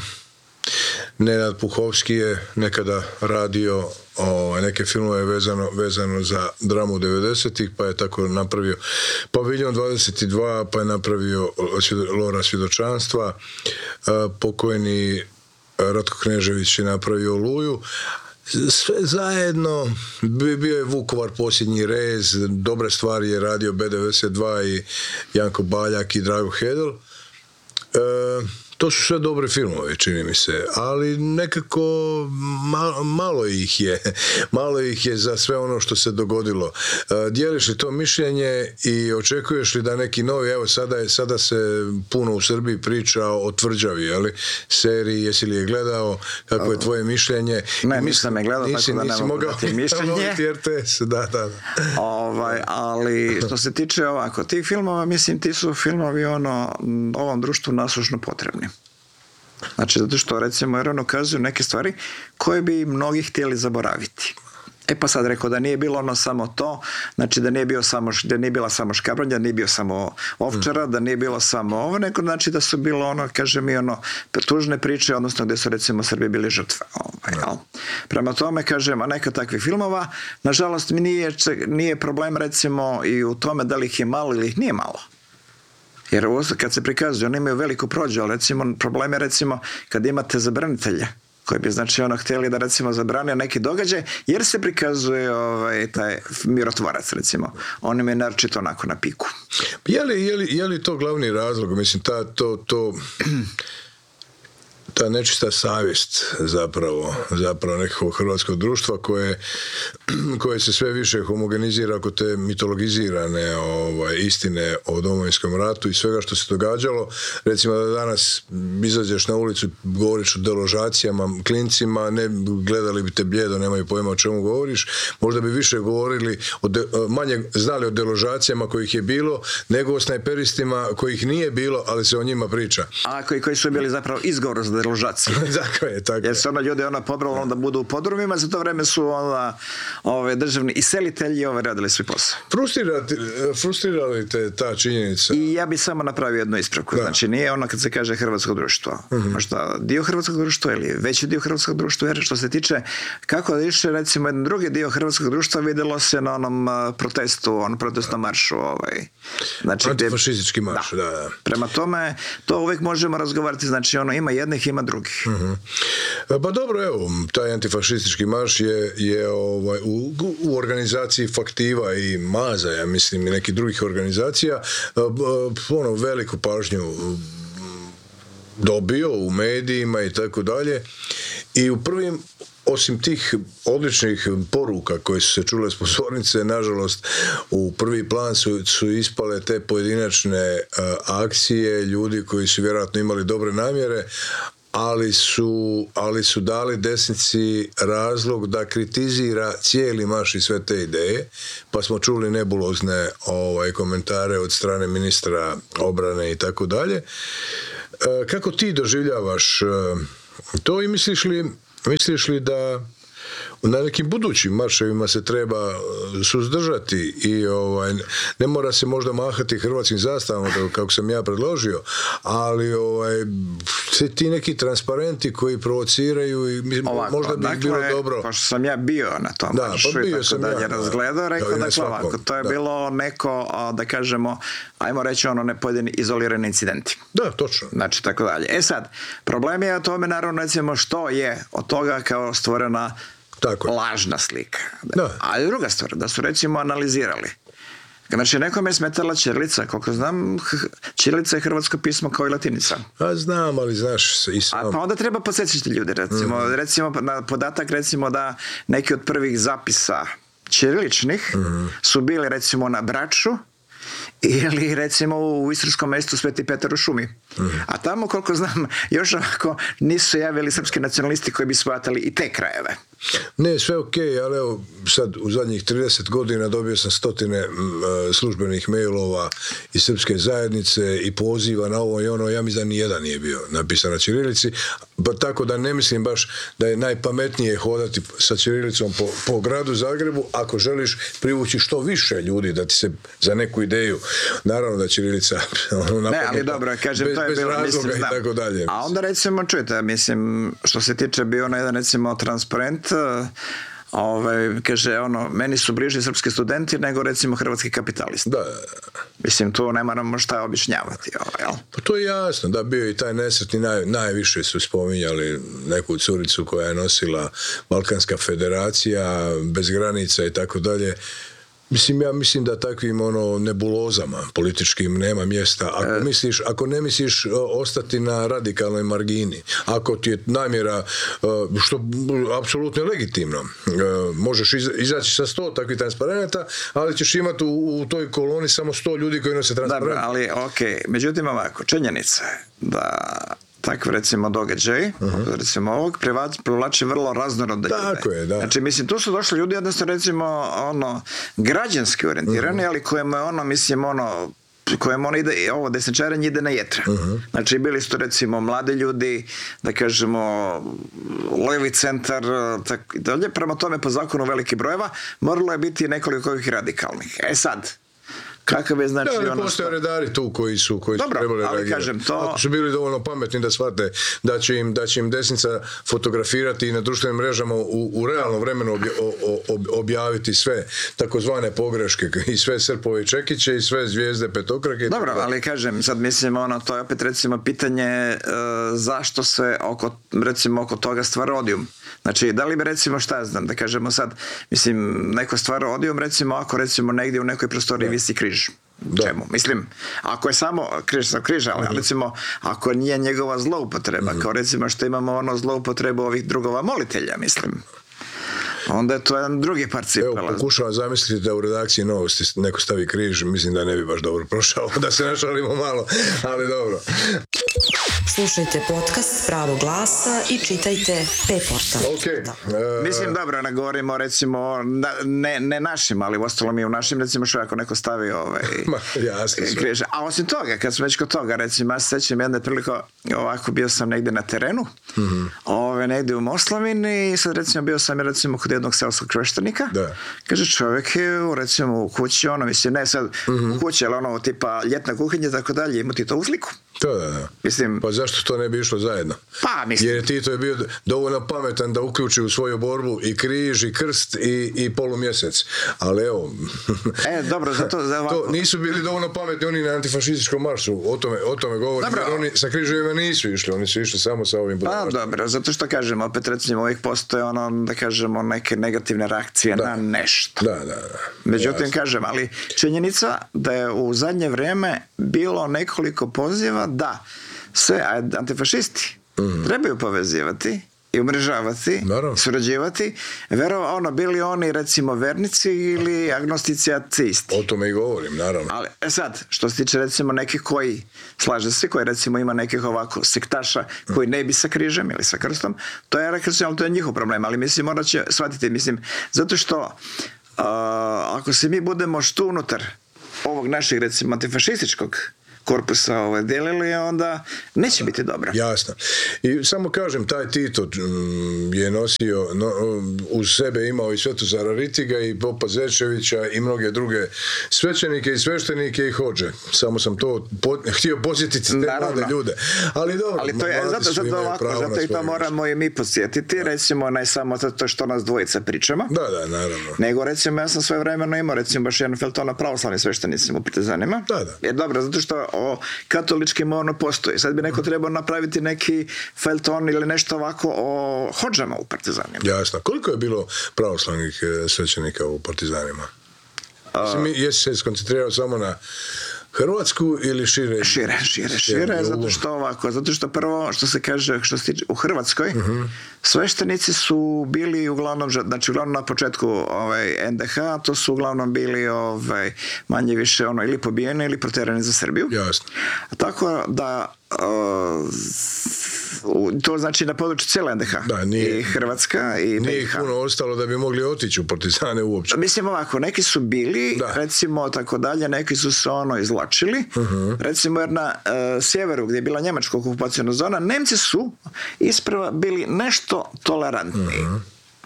S2: Nenad Puhovski je nekada radio o, neke filmove vezano, vezano za dramu devedesetih, pa je tako napravio Paviljon dvadeset dva, pa je napravio Lora svjedočanstva, pokojni Ratko Knežević je napravio Oluju. Sve zajedno, bio je Vukovar posljednji rez, dobre stvari je radio B devedeset dva i Janko Baljak i Drago Hedel. E, To su sve dobre filmove, čini mi se, ali nekako malo, malo ih je, malo ih je za sve ono što se dogodilo. Dijeliš li to mišljenje i očekuješ li da neki novi, evo sada, je, sada se puno u Srbiji priča o Tvrđavi, jeli, seriji, jesi li je gledao, kako je tvoje mišljenje?
S3: Ne, nisam je gledao, nisi, tako da ne mogu dati mišljenje.
S2: R T S, da, da.
S3: Ovaj, ali što se tiče ovako, tih filmova, mislim, ti su filmovi ono, ovom društvu nasušno potrebni. Znači, zato što, recimo, jer on ukazuju neke stvari koje bi mnogi htjeli zaboraviti. E pa sad rekao da nije bilo ono samo to, znači da nije, bio samo, da nije bila samo Škabrnja, da nije bio samo Ovčara, da nije bilo samo ovo, nego znači da su bilo ono, kaže mi, ono, tužne priče, odnosno gdje su, recimo, Srbi bili žrtve. Ovaj, jel? Prema tome, kažem, a neka takvih filmova, nažalost, mi nije, nije problem, recimo, i u tome da li ih je malo ili ih nije malo. Jer kad se prikazuju, oni imaju veliku prođu, ali recimo, problem je recimo kad imate zabranitelje, koji bi znači ono htjeli da recimo zabrane neki događaj, jer se prikazuje ovaj, taj Mirotvorac, recimo. On im je naročito onako na piku.
S2: Je li, je li, je li to glavni razlog? Mislim, ta, to, to, ta nečista savjest zapravo, zapravo nekakvog hrvatskog društva koje, koje se sve više homogenizira oko te mitologizirane ovaj, istine o Domovinskom ratu i svega što se događalo. Recimo da danas izađeš na ulicu i govoriš o deložacijama, klincima, ne gledali bi te bljedo, nemaju pojma o čemu govoriš, možda bi više govorili, o de, manje znali o deložacijama kojih je bilo, nego o snajperistima kojih nije bilo, ali se o njima priča.
S3: A koji, koji su bili zapravo izgovor za deložaciju.
S2: Tako je, tako je.
S3: Jer se ona ljudi ona pobralo onda budu u podrumima, za to vreme su onda ove, državni iselitelji ove, radili svoj posao.
S2: Frustrira li te ta činjenica?
S3: I ja bi samo napravio jednu ispravku. Da. Znači, nije ono kad se kaže hrvatsko društvo. Uh-huh. Možda dio hrvatskog društva ili veći dio hrvatskog društva, jer što se tiče kako da išle, recimo, jedan drugi dio hrvatskog društva vidjelo se na onom uh, protestu, onom protestnom maršu. Ovaj. Znači,
S2: antifašistički marš, da. da, da.
S3: Prema tome, to uvijek možemo razgovarati, znači, ono, ima jednih, ima drugih.
S2: Uh-huh. Pa dobro, evo, taj antifašistički marš je, je ovaj, u, u organizaciji Faktiva i Maza, ja mislim, i nekih drugih organizacija, ono, veliku pažnju dobio u medijima i tako dalje. i u prvim, osim tih odličnih poruka koje su se čule s pozornice, nažalost u prvi plan su, su ispale te pojedinačne uh, akcije ljudi koji su vjerojatno imali dobre namjere, ali su, ali su dali desnici razlog da kritizira cijeli maš i sve te ideje, pa smo čuli nebulozne ovaj, komentare od strane ministra obrane i tako dalje. Kako ti doživljavaš to i misliš li, misliš li da na nekim budućim marševima se treba suzdržati i ovaj, ne mora se možda mahati hrvatskim zastavama kako sam ja predložio, ali ovaj, ti neki transparenti koji provociraju i ovako, možda bi dakle, bilo dobro.
S3: Pošto sam ja bio na tom
S2: da,
S3: maršu
S2: pa
S3: i tako
S2: sam
S3: dalje
S2: ja,
S3: razgledao, rekao da, dakle ovako, to je da. bilo neko, da kažemo, ajmo reći ono ne pojedini izolirani incidenti.
S2: Da, točno.
S3: Znači, tako dalje. E sad, problem je o tome, naravno, recimo, što je od toga kao stvorena tako lažna slika. Da. A druga stvar, da su recimo analizirali. Znači, nekome je smetala ćirilica, koliko znam, ćirilica je hrvatsko pismo kao i latinica.
S2: A znam, ali znaš i sam.
S3: A pa onda treba podsjećati ljude, recimo, mm. recimo na podatak, recimo da neki od prvih zapisa ćiriličnih mm. su bili recimo na Braču, ili recimo u istarskom mjestu Sveti Petar u šumi. Mm. A tamo, koliko znam, još ovako nisu javili srpski nacionalisti koji bi shvatali i te krajeve.
S2: Ne, sve ok, ali evo sad u zadnjih trideset godina dobio sam stotine m, službenih mailova iz srpske zajednice i poziva na ovo i ono, ja mislim da nijedan nije bio napisan na ćirilici, pa tako da ne mislim baš da je najpametnije hodati sa ćirilicom po, po gradu Zagrebu ako želiš privući što više ljudi da ti se za neku ideju, naravno da ćirilica ono,
S3: ne, ali dobro, kažem,
S2: bez,
S3: to je
S2: bez
S3: bilo,
S2: razloga
S3: mislim,
S2: i tako dalje.
S3: A onda recimo, čujte, mislim, što se tiče bio na jedan recimo transparent, Ove, kaže ono, meni su bliži srpski studenti nego recimo hrvatski kapitalisti.
S2: Da.
S3: Mislim, tu ne moramo šta objašnjavati. Ovo, jel?
S2: Pa to je jasno, da bio i taj nesretni, naj, najviše su spominjali neku curicu koja je nosila Balkanska federacija, bez granica i tako dalje. Mislim, ja mislim da takvim ono nebulozama političkim nema mjesta. Ako, e... misliš, ako ne misliš ostati na radikalnoj margini, ako ti je namjera, što apsolutno je legitimno, možeš izaći sa sto takvih transparenta, ali ćeš imati u, u toj koloni samo sto ljudi koji nose transparent.
S3: Dobro, ali ok, međutim ovako, činjenica je da takve recimo događaj, uh-huh. recimo ovog, privlači vrlo raznorodne ljude.
S2: Tako je, da.
S3: Znači, mislim, tu su došli ljudi jednostavno recimo ono, građanski orijentirani, uh-huh. ali kojima je ono, mislim, ono, kojem ono ide, ovo desničarenje ide na jetra. Uh-huh. Znači, bili su to recimo mladi ljudi, da kažemo, levi centar, tako dalje. Prema tome, po zakonu velikih brojeva, moralo je biti nekoliko ovih radikalnih. E sad, kakav je znači
S2: da, ono postoje redari tu koji su koji
S3: dobro,
S2: su trebali reagirati.
S3: Kažem, to...
S2: Ako su bili dovoljno pametni da shvate da će im, da će im desnica fotografirati i na društvenim mrežama u, u realnom vremenu obja, ob, objaviti sve takozvane pogreške i sve Srpove i Čekiće i sve zvijezde petokrake.
S3: Dobro, ali kažem, sad mislim, ono, to je opet recimo pitanje uh, zašto se oko, recimo, oko toga stvara odijum. Znači, da li bi recimo, šta znam, da kažemo sad, mislim, neko stvara odijum, recimo, ako recimo negdje u nekoj prostoriji visi križ. Da. Čemu? Mislim, ako je samo križ sa križa, ali uh-huh. recimo, ako nije njegova zloupotreba, uh-huh. kao recimo što imamo ono zloupotrebu ovih drugova molitelja, mislim, onda je to jedan drugi par cipela.
S2: Evo, pokušavam zamisliti da u redakciji Novosti neko stavi križ, mislim da ne bi baš dobro prošao, da se našalimo malo, ali dobro.
S4: Slušajte podcast Pravog glasa i čitajte P-portal.
S2: Okay.
S3: Uh, Mislim, dobro, ne govorimo recimo, ne, ne našim, ali ostalo mi u našim, recimo što ako neko stavi ovaj, križ. A osim toga, kad smo već kod toga, recimo, ja se sećam jedne priliko, ovako bio sam negdje na terenu, mm-hmm. ove, negdje u Moslavini i sad recimo bio sam recimo kod jednog seoskog kreštenika. Da. Kaže, čovjek je recimo u kući, ono, mislim, ne sad mm-hmm. u kući, ali ono, tipa ljetna kuhinja, tako dalje, imati to u sliku.
S2: To da, da.
S3: Mislim,
S2: pa zašto to ne bi išlo zajedno?
S3: Pa, mislim.
S2: Jer Tito je bio dovoljno pametan da uključi u svoju borbu i križ, i krst, i, i polumjesec. Ali evo...
S3: E, dobro, zato... Za ovako...
S2: to nisu bili dovoljno pametni oni na antifašističkom maršu. O tome, o tome govorim. Jer oni sa križevima nisu išli. Oni su išli samo sa ovim...
S3: Pa, dobro, zato što kažem, opet recimo ovih postoje ono, da kažemo, neke negativne reakcije da. na nešto.
S2: Da, da, da.
S3: Međutim,
S2: jasno.
S3: kažem, ali činjenica da je u zadnje vrijeme bilo nekoliko poziva da se antifašisti mm. trebaju povezivati i umrežavati,
S2: Naravno.
S3: surađivati, verovo, ono, bili oni recimo vernici ili agnostici ateisti.
S2: O tome i govorim, naravno.
S3: Ali, e sad, što se tiče recimo nekih koji, slaže se, koji recimo ima nekih ovako sektaša koji ne bi sa križem ili sa krstom, to je, rekao sam, ali to je njihov problem, ali mislim, morat će shvatiti, mislim, zato što uh, ako se mi budemo što unutar ovog našeg, recimo, antifašističkog korpusa ovaj, delili, onda neće biti dobro.
S2: Jasno. I samo kažem, taj Tito mm, je nosio no, uz sebe imao i Svetozara Ritiga i Popa Zečevića i mnoge druge svećenike i sveštenike i hodže. Samo sam to po, htio posjetiti te mlade ljude. Ali dobro,
S3: ali to je zato, zato ovako, zato i to moramo i mi podsjetiti, da. Recimo ne samo to što nas dvojica pričamo,
S2: da, da, naravno.
S3: Nego recimo ja sam svoje vremeno imao recimo baš jedan felton o pravoslavnim sveštenicima u Partizanima.
S2: Da, da.
S3: Jer dobro, zato što o katoličkim ono postoji. Sad bi neko trebao napraviti neki felton ili nešto ovako o hodžama u Partizanima.
S2: Jasno. Koliko je bilo pravoslavnih svećenika u Partizanima? Uh, Jesi se skoncentrirao samo na Hrvatsku ili šire?
S3: Šire, šire, šire, zato što ovako, zato što prvo, što se kaže, što se tiče u Hrvatskoj, uh-huh. sveštenici su bili uglavnom, znači uglavnom na početku ovaj, en de ha, to su uglavnom bili ovaj, manje više ono, ili pobijeni ili proterani za Srbiju.
S2: Jasno.
S3: Tako da uh, to znači na području cijele en de ha.
S2: Da, nije,
S3: i Hrvatska i
S2: nije ih puno ostalo da bi mogli otići u partizane uopće.
S3: Mislim ovako, neki su bili, da. recimo tako dalje, neki su se ono izvlačili. Uh-huh. Recimo jer na uh, sjeveru gdje je bila njemačka okupacijona zona, Nemci su isprva bili nešto tolerantniji. Uh-huh.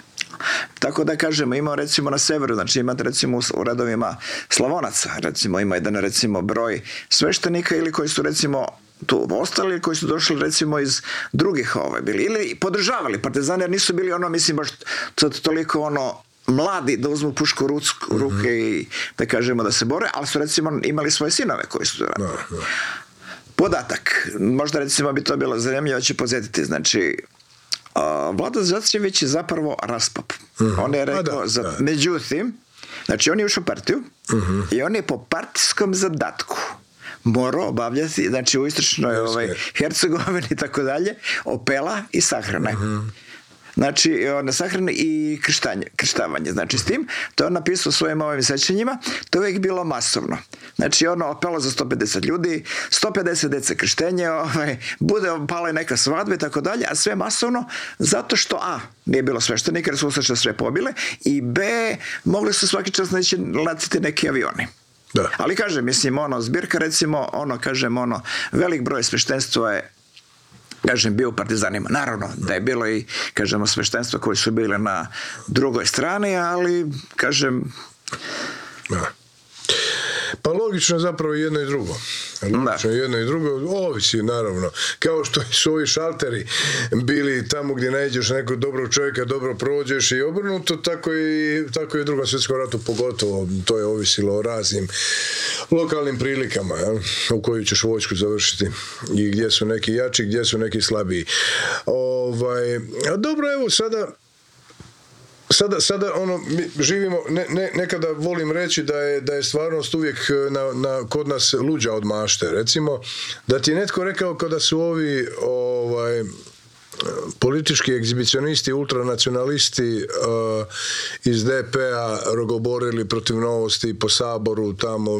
S3: Tako da kažemo, ima recimo na severu, znači imate recimo u redovima Slavonaca, recimo ima jedan recimo broj sveštenika ili koji su recimo tu ostali, koji su došli recimo iz drugih ovaj, bili, ili podržavali partizane, jer nisu bili ono, mislim, baš toliko ono mladi da uzmu pušku u ruke mm-hmm. i da kažemo da se bore, ali su recimo imali svoje sinove koji su radili. No, no. Podatak, možda recimo bi to bilo zanimljivo, ću podsjetiti, znači uh, Vlado Zečević je zapravo raspap. Mm-hmm. On je rekao, da, za, da. međutim, znači on je ušao u partiju mm-hmm. i on je po partijskom zadatku morao obavljati, znači u istočnoj ovaj, Hercegovini i tako dalje, opela i sahrane. Uh-huh. Znači, na sahrane i krštanje, krštavanje. Znači, s tim, to je on napisao u svojim ovim sećanjima, to je uvijek bilo masovno. Znači, ono opelo za sto pedeset ljudi, sto pedeset dece krštenje, ovaj, bude pala i neka svadba i tako dalje, a sve masovno, zato što, a, nije bilo sveštenika, jer su ustaše sve pobile, i b, mogli su svaki čas neći letiti neki avioni. Da. Ali kažem, mislim, ono, zbirka recimo, ono, kažem, ono, velik broj sveštenstva je, kažem, bio u partizanima. Naravno, da je bilo i, kažemo, sveštenstva koji su bile na drugoj strani, ali, kažem...
S2: Da. Pa logično je zapravo jedno i drugo. Logično je jedno i drugo, ovisi naravno. Kao što su ovi šalteri bili tamo gdje nađeš nekog dobrog čovjeka, dobro prođeš i obrnuto, tako i, tako i u drugom svjetskom ratu pogotovo. To je ovisilo o raznim lokalnim prilikama, ja, u koju ćeš vojsku završiti i gdje su neki jači, gdje su neki slabiji. Ovaj, a dobro, evo sada Sada, sada ono, mi živimo, ne, ne, nekada volim reći da je, da je stvarnost uvijek na, na, kod nas luđa od mašte. Recimo, da ti je netko rekao kada su ovi ovaj, politički egzibicionisti, ultranacionalisti uh, iz de pe-a rogoborili protiv Novosti po Saboru, tamo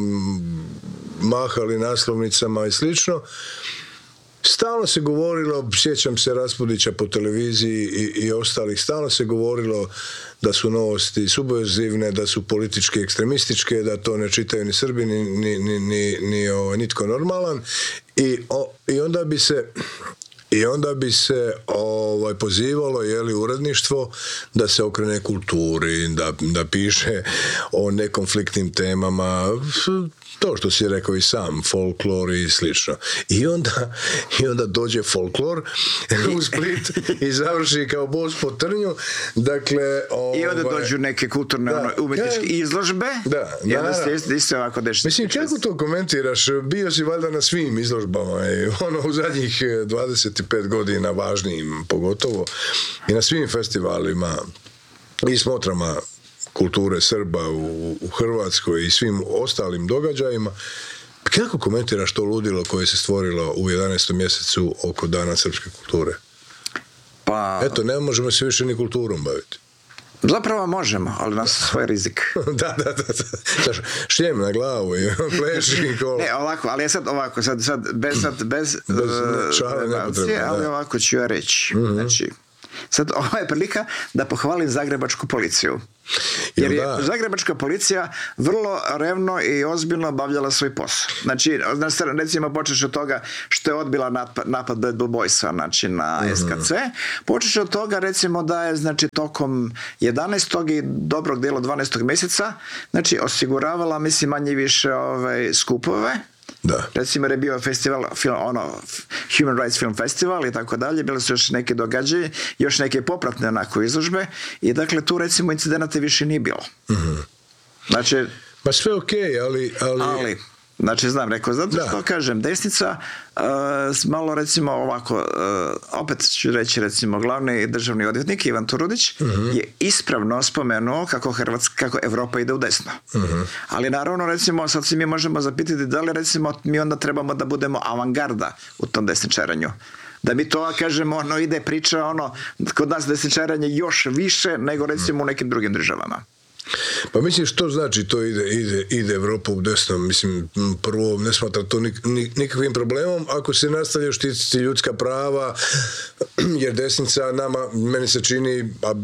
S2: mahali naslovnicama i slično. Stalno se govorilo, sjećam se Raspudića po televiziji i, i ostalih, stalno se govorilo da su Novosti subverzivne, da su politički ekstremističke, da to ne čitaju ni Srbi, ni, ni, ni, ni, ni o, nitko normalan. I, o, i onda bi se... I onda bi se ovaj, pozivalo jeli, uredništvo da se okrene kulturi, da, da piše o nekonfliktnim temama, to što si rekao i sam, folklor i slično. I onda, i onda dođe folklor u Split i završi kao bos po trnju. Dakle, ovaj,
S3: i onda dođu neke kulturne da, ono, umetničke izložbe.
S2: Da,
S3: i onda se isto ovako dešava.
S2: Mislim, kako to komentiraš? Bio si valjda na svim izložbama i ono u zadnjih dvadeset pet godina važnijim pogotovo i na svim festivalima i smotrama kulture Srba u, u Hrvatskoj i svim ostalim događajima. Kako komentiraš to ludilo koje se stvorilo u jedanaestom mjesecu oko Dana srpske kulture?
S3: Pa...
S2: Eto, ne možemo se više ni kulturom baviti.
S3: Zapravo možemo, ali na svoj rizik.
S2: da, da, da. da. Šljem na glavu i pleši i kola.
S3: Ne, ovako, ali je sad ovako, sad, sad bez, sad, bez,
S2: bez
S3: uh,
S2: šale nepotrebno,
S3: ali
S2: da.
S3: ovako ću ja reći. Mm-hmm. Znači, sad ovo je prilika da pohvalim zagrebačku policiju. Jer je zagrebačka policija vrlo revno i ozbiljno obavljala svoj posao. Znači, recimo počeš od toga što je odbila napad, napad Bad Blue Boysa, znači na mm-hmm. S K C, počeš od toga recimo da je znači tokom jedanaestog i dobrog dijela dvanaestog mjeseca znači osiguravala mislim manje više ovaj, skupove.
S2: Da.
S3: Recimo je bio festival, film, ono, Human Rights Film Festival i tako dalje, bile su još neke događaje, još neke popratne onako izložbe i dakle tu recimo incidenata više nije bilo. Mm-hmm. Znači...
S2: Pa sve okej, okay, ali, ali...
S3: ali... Znači, znam, rekao, zato što da. kažem, desnica, uh, malo recimo ovako, uh, opet ću reći recimo, glavni državni odvjetnik Ivan Turudić uh-huh. je ispravno spomenuo kako Hrvatska, kako Evropa ide u desno. Uh-huh. Ali naravno, recimo, sad se mi možemo zapitati da li recimo mi onda trebamo da budemo avangarda u tom desničaranju. Da mi to, kažemo, ono, ide priča, ono, kod nas desničaranje još više nego recimo u nekim drugim državama.
S2: Pa mislim što znači to ide, ide, ide Evropa u desno, mislim prvo ne smatra to nik, nik, nikakvim problemom ako se nastavlja štititi ljudska prava jer desnica nama, meni se čini, a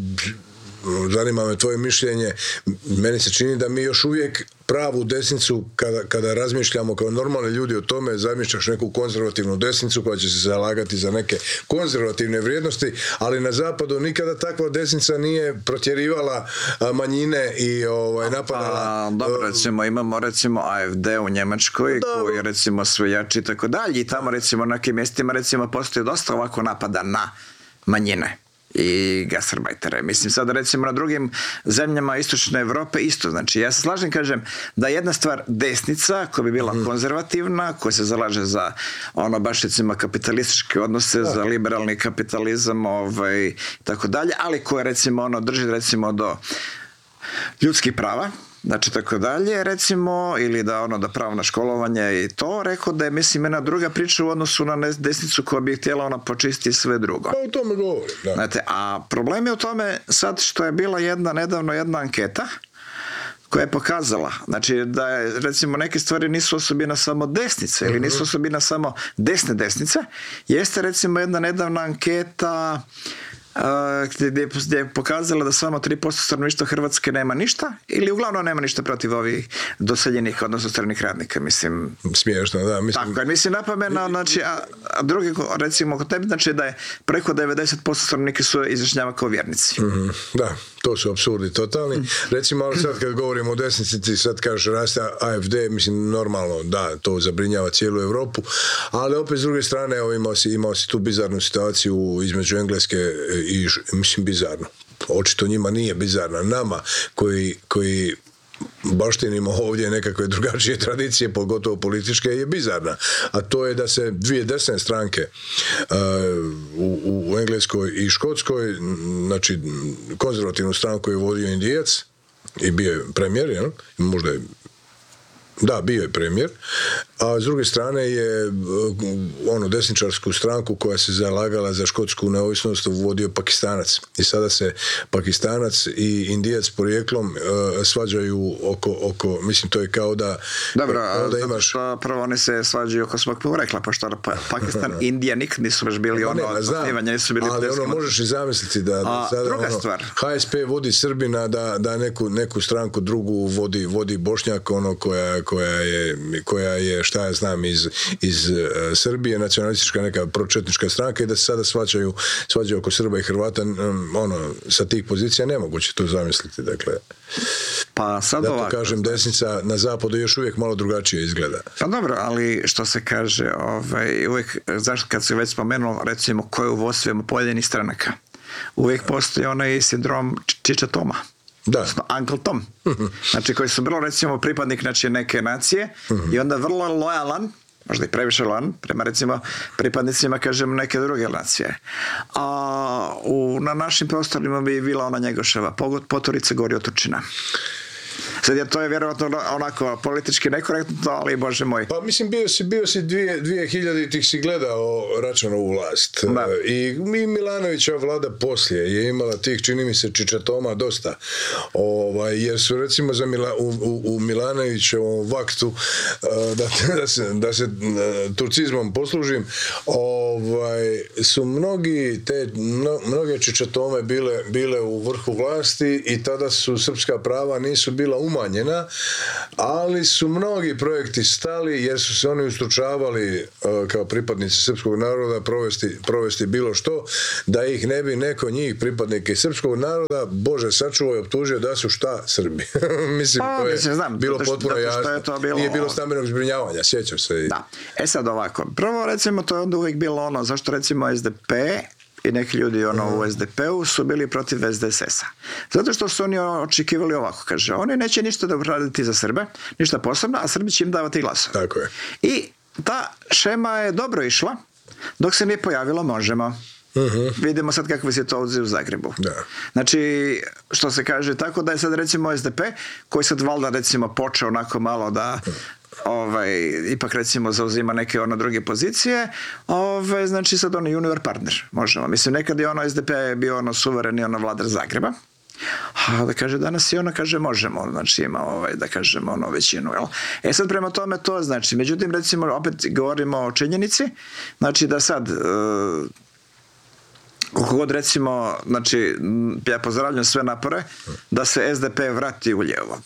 S2: zanima me tvoje mišljenje, meni se čini da mi još uvijek pravu desnicu, kada, kada razmišljamo kao normalni ljudi o tome, zamišljaš neku konzervativnu desnicu koja će se zalagati za neke konzervativne vrijednosti, ali na zapadu nikada takva desnica nije protjerivala manjine i ovaj, napadala...
S3: Pa, dobro, recimo, imamo recimo A F D u Njemačkoj, da, koji je recimo sve jači i tako dalje, i tamo recimo na nekim mjestima recimo postoji dosta ovako napada na manjine i gastarbajtere. Mislim sad recimo na drugim zemljama istočne Evrope isto. Znači ja se slažem, kažem, da jedna stvar desnica koja bi bila mm. konzervativna, koja se zalaže za ono baš recimo kapitalističke odnose, da. za liberalni kapitalizam ovaj, i tako dalje, ali koja recimo ono drži recimo do ljudskih prava, znači tako dalje, recimo, ili da ono da pravo na školovanje i to, rekao da je, mislim, jedna druga priča u odnosu na desnicu koja bi htjela ona počistiti sve drugo.
S2: Pa o tome govorim, da.
S3: Znate, a problem je u tome sad što je bila jedna, nedavno jedna anketa koja je pokazala, znači da je, recimo, neke stvari nisu osobina samo desnice, ili nisu osobina samo desne desnice, jeste recimo jedna nedavna anketa Uh, gdje, gdje je pokazala da samo tri posto stanovništva Hrvatske nema ništa ili uglavnom nema ništa protiv ovih doseljenih, odnosno stranih radnika, mislim.
S2: Smiješno, da. Mislim...
S3: Tako, mislim napomena, znači, a, a drugi, recimo, kod tebi, znači da je preko devedeset posto stanovnika su izjašnjava kao vjernici.
S2: Mm-hmm. Da, to su apsurdi totalni. Mm. Recimo, ali sad kad govorimo o desnici, ti sad kažeš raste A F D, mislim, normalno, da, to zabrinjava cijelu Europu, ali opet s druge strane, evo, imao si, imao si tu bizarnu situaciju između Engleske i, mislim, bizarno. Očito njima nije bizarna. Nama koji, koji baštinimo ovdje nekakve drugačije tradicije, pogotovo političke, je bizarna. A to je da se dvije desne stranke uh, u, u Engleskoj i Škotskoj, znači konzervativnu stranku je vodio Indijac i bio je premijer, jel? Možda je Da, bio je premijer, a s druge strane je ono desničarsku stranku koja se zalagala za škotsku neovisnost vodio Pakistanac. I sada se Pakistanac i Indijac porijeklom uh, svađaju oko, oko, mislim, to je kao da...
S3: Dobro, kao da imaš... što prvo oni se svađaju oko svog porekla, pošto pa, Pakistan i Indija nikad nisu baš bili ono osnivanje, nisu bili...
S2: Ali ono, možeš i zamisliti da, da
S3: a,
S2: sada
S3: druga
S2: ono,
S3: stvar.
S2: H S P vodi Srbina, da, da neku, neku stranku drugu vodi, vodi Bošnjak, ono koja koja je, koja je šta ja znam iz, iz uh, Srbije, nacionalistička neka pročetnička stranka, i da se sada svađaju, svađaju oko Srba i Hrvata, um, ono, sa tih pozicija nemoguće to zamisliti, dakle.
S3: Pa sad
S2: zato
S3: ovako,
S2: kažem, desnica na zapadu još uvijek malo drugačije izgleda.
S3: Pa dobro, ali što se kaže, ovaj, uvijek, zašto kad se već spomenuo, recimo, ko je u vodstvu pojedinih stranaka, uvijek postoji onaj sindrom Čiča Toma.
S2: Da.
S3: Odnosno Uncle Tom. Uh-huh. Znači koji su vrlo recimo pripadnik znači, neke nacije uh-huh. i onda vrlo lojalan, možda i previše lojalan, prema recimo pripadnicima kažem neke druge nacije. A u, na našim prostorima bi bila ona Njegoševa Poturica gori od Turčina. Sad je to je vjerovatno onako politički nekorektno, ali bože moj.
S2: Pa mislim, bio si, bio si dvije, dvije hiljaditih si gledao Račanovu vlast.
S3: Da.
S2: I mi Milanovićeva vlada poslije je imala tih, čini mi se, čičatoma dosta. Ovaj, jer su recimo za Mila, u, u, u Milanovićevom vaktu, da, da se, da se turcizmom poslužim, ovaj, su mnogi te, mno, mnoge čičatome bile, bile u vrhu vlasti i tada su srpska prava nisu bila umanjena, ali su mnogi projekti stali jer su se oni ustručavali kao pripadnici srpskog naroda provesti, provesti bilo što, da ih ne bi neko njih, pripadnike srpskog naroda, Bože sačuvaj, optužio da su šta Srbi. Mislim,
S3: pa,
S2: to je
S3: mislim, znam,
S2: bilo
S3: što,
S2: potpuno jasno.
S3: Je to bilo,
S2: nije bilo stambenog zbrinjavanja, sjećam se.
S3: Da. E sad ovako, prvo recimo to je onda uvijek bilo ono, zašto recimo S D P i neki ljudi ono u S D P-u su bili protiv S D S S-a. Zato što su oni očekivali ovako, kaže, oni neće ništa dobro raditi za Srbe, ništa posebno, a Srbi će im davati glasove.
S2: Tako je.
S3: I ta šema je dobro išla, dok se nije pojavilo Možemo. Uh-huh. Vidimo sad kakve situacije u Zagrebu.
S2: Da.
S3: Znači, što se kaže, tako da je sad recimo S D P, koji sad valjda recimo počeo onako malo da ovaj, ipak recimo zauzima neke ono druge pozicije, ovaj, znači sad ono junior partner, možemo. Mislim, nekad je ono S D P bio ono suvereni ono vladar Zagreba, a da kaže danas i ono kaže Možemo, znači ima ovaj, da kažemo ono većinu, jel? E sad prema tome to znači, međutim recimo opet govorimo o činjenici, znači da sad uh, koliko god recimo, znači ja pozdravljam sve napore da se S D P vrati u lijevo.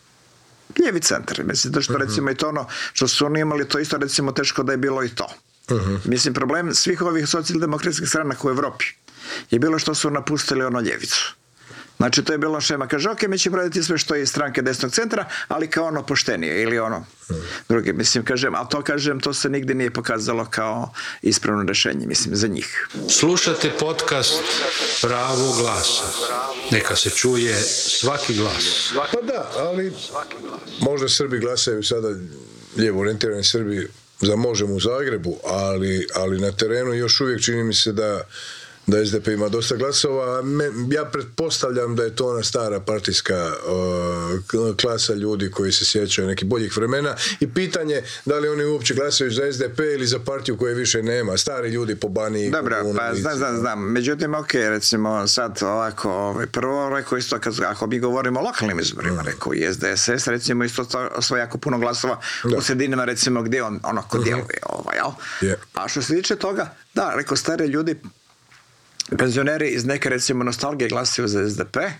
S3: Lijevi centar, mislim, to što uh-huh. recimo i to ono što su oni imali, to isto recimo teško da je bilo i to. Uh-huh. Mislim, problem svih ovih socijaldemokratskih stranaka u Evropi je bilo što su napustili ono ljevicu. Znači, to je bila šema. Kaže, ok, mi ćemo raditi sve što je iz stranke desnog centra, ali kao ono poštenije ili ono hmm. druge. Mislim, kažem, a to kažem, to se nigdje nije pokazalo kao ispravno rješenje, mislim, za njih.
S5: Slušate podcast Pravo glasa. Neka se čuje svaki glas.
S2: Pa da, ali možda Srbi glasaju sada, lijevo orijentirani Srbi, za Možemo u Zagrebu, ali, ali na terenu još uvijek čini mi se da da S D P ima dosta glasova. Ja pretpostavljam da je to ona stara partijska uh, klasa ljudi koji se sjećaju nekih boljih vremena i pitanje da li oni uopće glasaju za S D P ili za partiju koje više nema. Stari ljudi po Baniji.
S3: Dobro, pa znam, znam, znam. Međutim, ok, recimo sad ovako, ovaj, prvo rekao isto, kad, ako mi govorimo o lokalnim izborima, mm. rekao i S D S S, recimo isto to jako puno glasova da. U sredinama, recimo gdje on onako mm-hmm. djeluje. Ovaj, yeah. A što se tiče toga, da, rekao, stari ljudi penzioneri iz neke recimo nostalgije glasaju za S D P,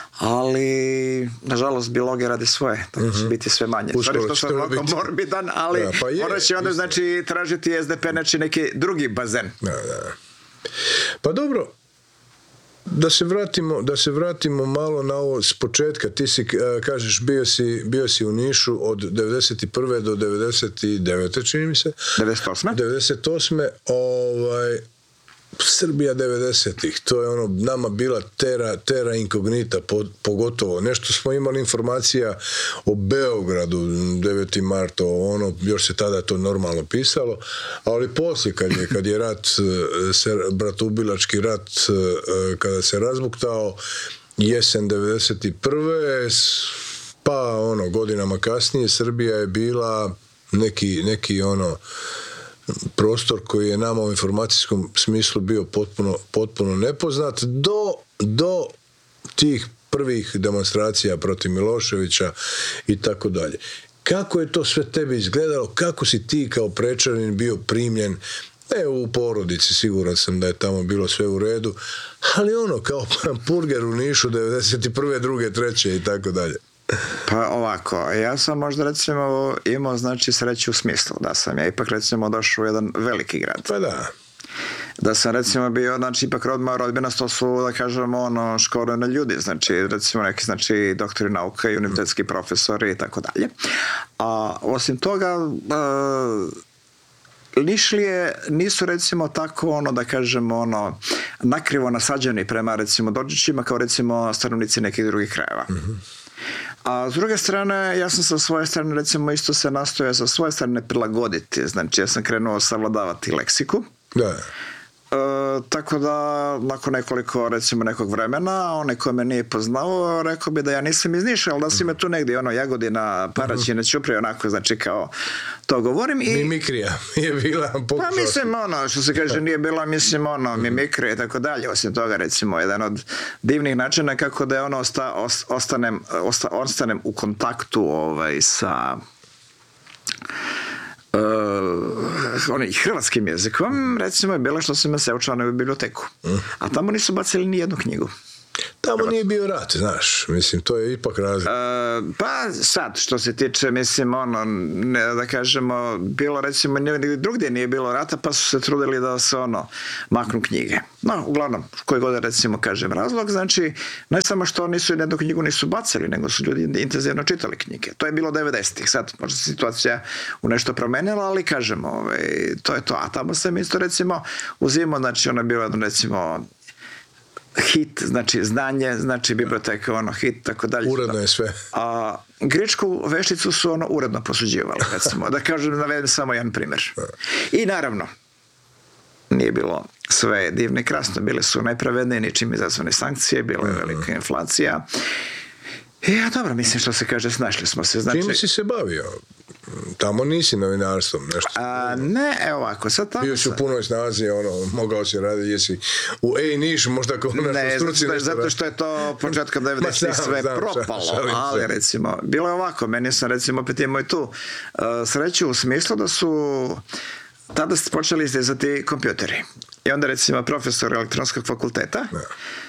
S3: ali nažalost biologija radi svoje, tako će uh-huh. biti sve manje. Stvari što sam mnogo morbidan, ali ja, pa je, ona će onda znači tražiti S D P znači neki drugi bazen.
S2: Da, da. Pa dobro, da se vratimo, da se vratimo malo na ovo s početka. Ti si, kažeš, bio si, bio si u Nišu od devedeset prve do devedeset devete čini mi se.
S3: devedeset osme
S2: devedeset osme ovaj Srbija devedesetih, to je ono nama bila terra, terra incognita, pogotovo. Nešto smo imali informacija o Beogradu, deveti marta, ono, još se tada to normalno pisalo, ali poslije kad je, kad je rat, bratoubilački rat, kada se razbuktao, jesen devedeset prve pa ono, godinama kasnije, Srbija je bila neki, neki ono, prostor koji je nama u informacijskom smislu bio potpuno, potpuno nepoznat do, do tih prvih demonstracija protiv Miloševića i tako dalje. Kako je to sve tebi izgledalo? Kako si ti kao Prečanin bio primljen? Ne u porodici, siguran sam da je tamo bilo sve u redu, ali ono kao purger u Nišu devedeset prve, druge, treće i tako dalje.
S3: Pa ovako, ja sam možda recimo imao znači sreću u smislu da sam ja ipak recimo došao u jedan veliki grad.
S2: Pa da.
S3: Da sam recimo bio, znači ipak rodma rodbina, to su da kažemo ono školovani ljudi, znači recimo neki znači doktori nauka i univerzitetski profesori i tako dalje. A osim toga uh, Nišlije nisu recimo tako ono da kažemo ono nakrivo nasađeni prema recimo Dođićima kao recimo stanovnici nekih drugih krajeva. Mm-hmm. A s druge strane, ja sam sa svoje strane recimo isto se nastojao sa svoje strane prilagoditi. Znači, ja sam krenuo savladavati leksiku.
S2: Da.
S3: E, tako da nakon nekoliko recimo nekog vremena onaj ko me nije poznao rekao bi da ja nisam iz Niša, ali da si me tu negdje ono Jagodina, Paraćina, Ćuprije, onako znači kao to govorim i
S2: Mimikrija je bila pokušao.
S3: pa mislim ono što se kaže nije bila mislim ono mimikrija i tako dalje. Osim toga recimo jedan od divnih načina kako da je ono osta, ost, ostanem, osta, ostanem u kontaktu ovaj sa Uh, onaj hrvatskim jezikom recimo je bilo što sam me se učlanio u biblioteku, a tamo nisu bacili ni jednu knjigu.
S2: Tamo nije bio rat, znaš, mislim, to je ipak razlika.
S3: Uh, pa sad, što se tiče, mislim, ono, ne, da kažemo, bilo recimo, negdje drugdje nije bilo rata, pa su se trudili da se, ono, maknu knjige. No, uglavnom, koji god, recimo, kažem razlog, znači, ne samo što nisu jednu knjigu nisu bacili, nego su ljudi intenzivno čitali knjige. To je bilo devedesetih, sad možda se situacija u nešto promenila, ali kažemo, ovaj, to je to. A tamo sam isto, recimo, uzimao, znači, ono je bilo, recimo, hit, znači znanje, znači biblioteka, ono hit, tako dalje.
S2: Uredno je sve.
S3: A grčku vešticu su ono uredno posuđivali, recimo. Da kažem, navedem samo jedan primjer. I naravno, nije bilo sve divno i krasno, bile su najpravednije, ničim izazvane sankcije, bila je velika inflacija. Ja, dobro, mislim što se kaže, snašli smo se. Znači,
S2: čime si se bavio? Tamo nisi novinarstvom, nešto.
S3: A, ne, evo ovako, sad tamo...
S2: Bio si u punoj snazi, ono, mogao si raditi, jesi u Ej Niš, možda kao nešto
S3: ne,
S2: struci.
S3: Ne, zato što je to početkom devedesetih sve znam, propalo, šalim, ali šalim. Recimo, bilo je ovako, meni sam recimo opet imao i tu uh, sreću u smislu da su tada ste počeli izdizati kompjuteri. I onda recimo profesor elektronskog fakulteta ne.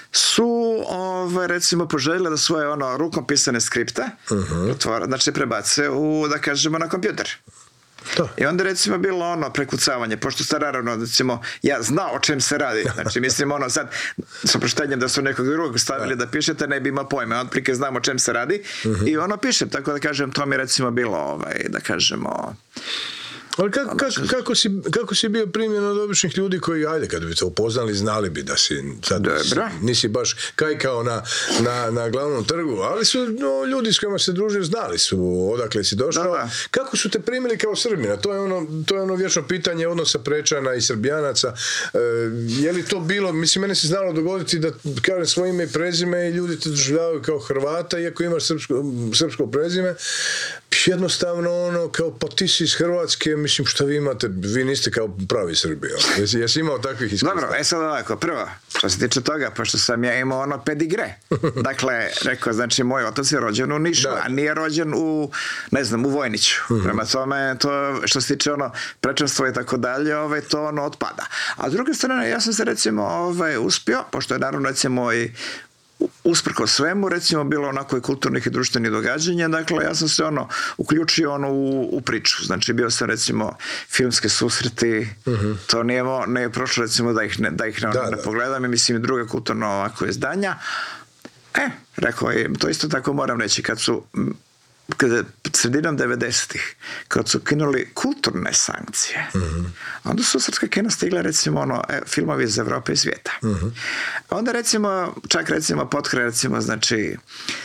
S3: su ovaj, recimo poželjeli da svoje ono rukom pisane skripte uh-huh. otvore, znači prebace u, da kažemo, na kompjuter. To. I onda recimo bilo ono prekucavanje, pošto ste naravno recimo ja znao o čem se radi, znači mislim ono sad s oproštenjem da su nekog drugog stavili da pišete, ne bi imao pojma, otprilike znam o čem se radi uh-huh. i ono pišem, tako da kažem to mi recimo bilo ovaj, da kažemo.
S2: Ali kako, kako, kako, si, kako si bio primljen od običnih ljudi koji, ajde, kad bi te upoznali, znali bi da si, sad, si nisi baš kajkao na, na, na glavnom trgu, ali su no, ljudi s kojima se družio znali su odakle si došao. Da, da. Kako su te primili kao Srbina? To je ono, to je ono vječno pitanje odnosa Prečana i Srbijanaca. E, je li to bilo, mislim, mene se znalo dogoditi da kažem svoje ime i prezime i ljudi te doživljavaju kao Hrvata, iako imaš srpsko, srpsko prezime. Jednostavno ono, kao pa ti si iz Hrvatske, mislim, što vi imate, vi niste kao pravi Srbi. Jesi, jesi imao takvih iskustava?
S3: Dobro, e sad ovako, prvo, što se tiče toga, pošto sam ja imao ono pedigre. Dakle, rekao, znači, moj otac je rođen u Nišu, da. A nije rođen u, ne znam, u Vojniću. Mm-hmm. Prema tome, to, što se tiče ono, prečanstvo i tako dalje, ovaj, to ono otpada. A s druge strane, ja sam se, recimo, ovaj, uspio, pošto je naravno, recimo, i usprko svemu, recimo, bilo onako i kulturnih i društvenih događanja, dakle, ja sam se ono, uključio ono u, u priču, znači, bio sam, recimo, filmske susreti, uh-huh. to nije, nije prošlo, recimo, da ih ne, da ih ne, da, ne da. pogledam i mislim i druge kulturno ovako izdanja. E, rekao je, to isto tako moram reći, kad su kada sredinom devedesetih, kad su kinuli kulturne sankcije, uh-huh. onda su srpska kina stigla, recimo, ono, e, filmovi iz Evrope i svijeta. Uh-huh. Onda, recimo, čak, recimo, potkraj, recimo, znači,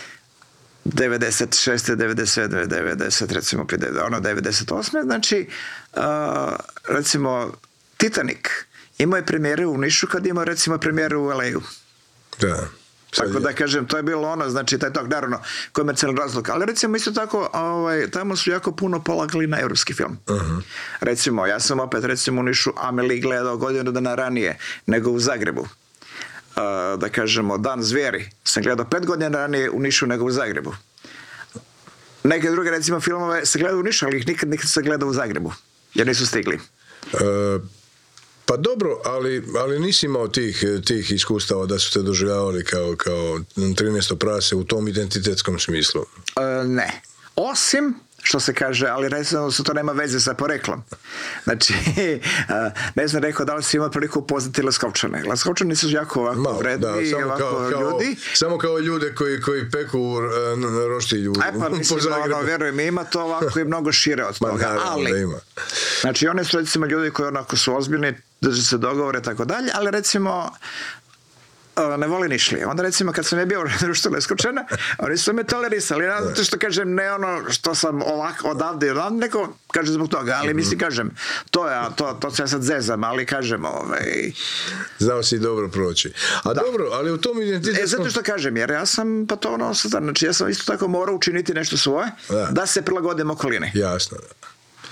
S3: devedeset šeste, devedeset sedme, devedeset, recimo, ono, devedeset osme, znači, uh, recimo, Titanic imao je premijere u Nišu kad imao, recimo, premijere u el ej-u.
S2: Da.
S3: Tako da kažem, to je bilo ono, znači taj tog, naravno, komercijalni razlog. Ali recimo isto tako, ovaj, tamo su jako puno polagali na evropski film. Uh-huh. Recimo, ja sam opet recimo u Nišu Amelie gledao godinu dana ranije nego u Zagrebu. Uh, da kažemo, Dan zvijeri sam gledao pet godina ranije u Nišu nego u Zagrebu. Neke druge recimo filmove se gledao u Nišu, ali ih nikad nikad se gledao u Zagrebu, jer nisu stigli.
S2: Uh... Pa dobro, ali, ali nisi imao tih, tih iskustava da su te doživljavali kao, kao trinaesto prase u tom identitetskom smislu?
S3: E, ne. Osim, što se kaže, ali recimo su to nema veze sa poreklom. Znači, ne znam, rekao da li si imao priliku upoznati Leskovčane. Leskovčani su jako ovako Malo, vredni, da, samo ovako kao, kao, ljudi.
S2: Samo kao ljude koji, koji peku uh, roštilju.
S3: Aj pa mislim, ono, verujem, ima to ovako i mnogo šire od toga.
S2: Ma, naravno,
S3: ali,
S2: da ima.
S3: Znači, oni su recimo ljudi koji onako su ozbiljni, drže se dogovore, tako dalje, ali recimo ne voli nišli. Onda recimo kad sam ja bio u društvu Leskočana, oni su me tolerisali. Ja zato što kažem ne ono što sam ovako odavde i odavde, neko kaže zbog toga, ali mislim kažem, to je, to, to se ja sad zezam, ali kažem ovaj...
S2: Znao si dobro proći. A da. Dobro, ali u tom identitetu...
S3: E, zato što kažem, jer ja sam, pa to ono, znači ja sam isto tako morao učiniti nešto svoje, da, da se prilagodim okolini.
S2: Jasno, da.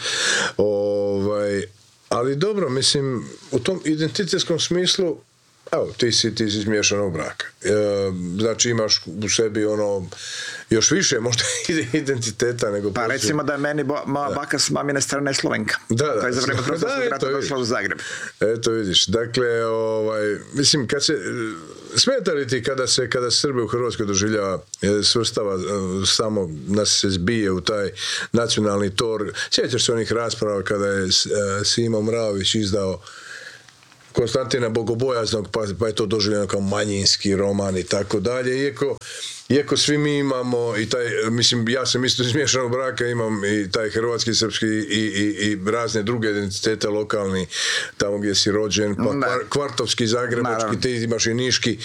S2: Ovaj, ali dobro, mislim, u tom identitetskom smislu, evo, ti si, ti si iz miješanog braka. E, znači imaš u sebi ono, još više možda identiteta nego...
S3: Pa poslije. Recimo da je meni bo, ma, baka s mamine strane Slovenka.
S2: Da, da.
S3: Koja je za vreme Prvog rata došla u Zagreb.
S2: Eto vidiš, dakle, ovaj, mislim, kad se... Smeta li ti kada se, kada Srbe u Hrvatskoj doživljava, svrstava, samo nas se zbije u taj nacionalni tor? Sjećaš se onih rasprava kada je Simo Mravić izdao Konstantina Bogobojaznog, pa, pa je to doživljeno kao manjinski roman i tako dalje, iako Iako svi mi imamo i taj, mislim, ja sam isto iz miješanog braka, imam i taj hrvatski, srpski i, i, i razne druge identitete lokalni, tamo gdje si rođen, pa kvar, kvartovski, zagrebački, te imaš i niški.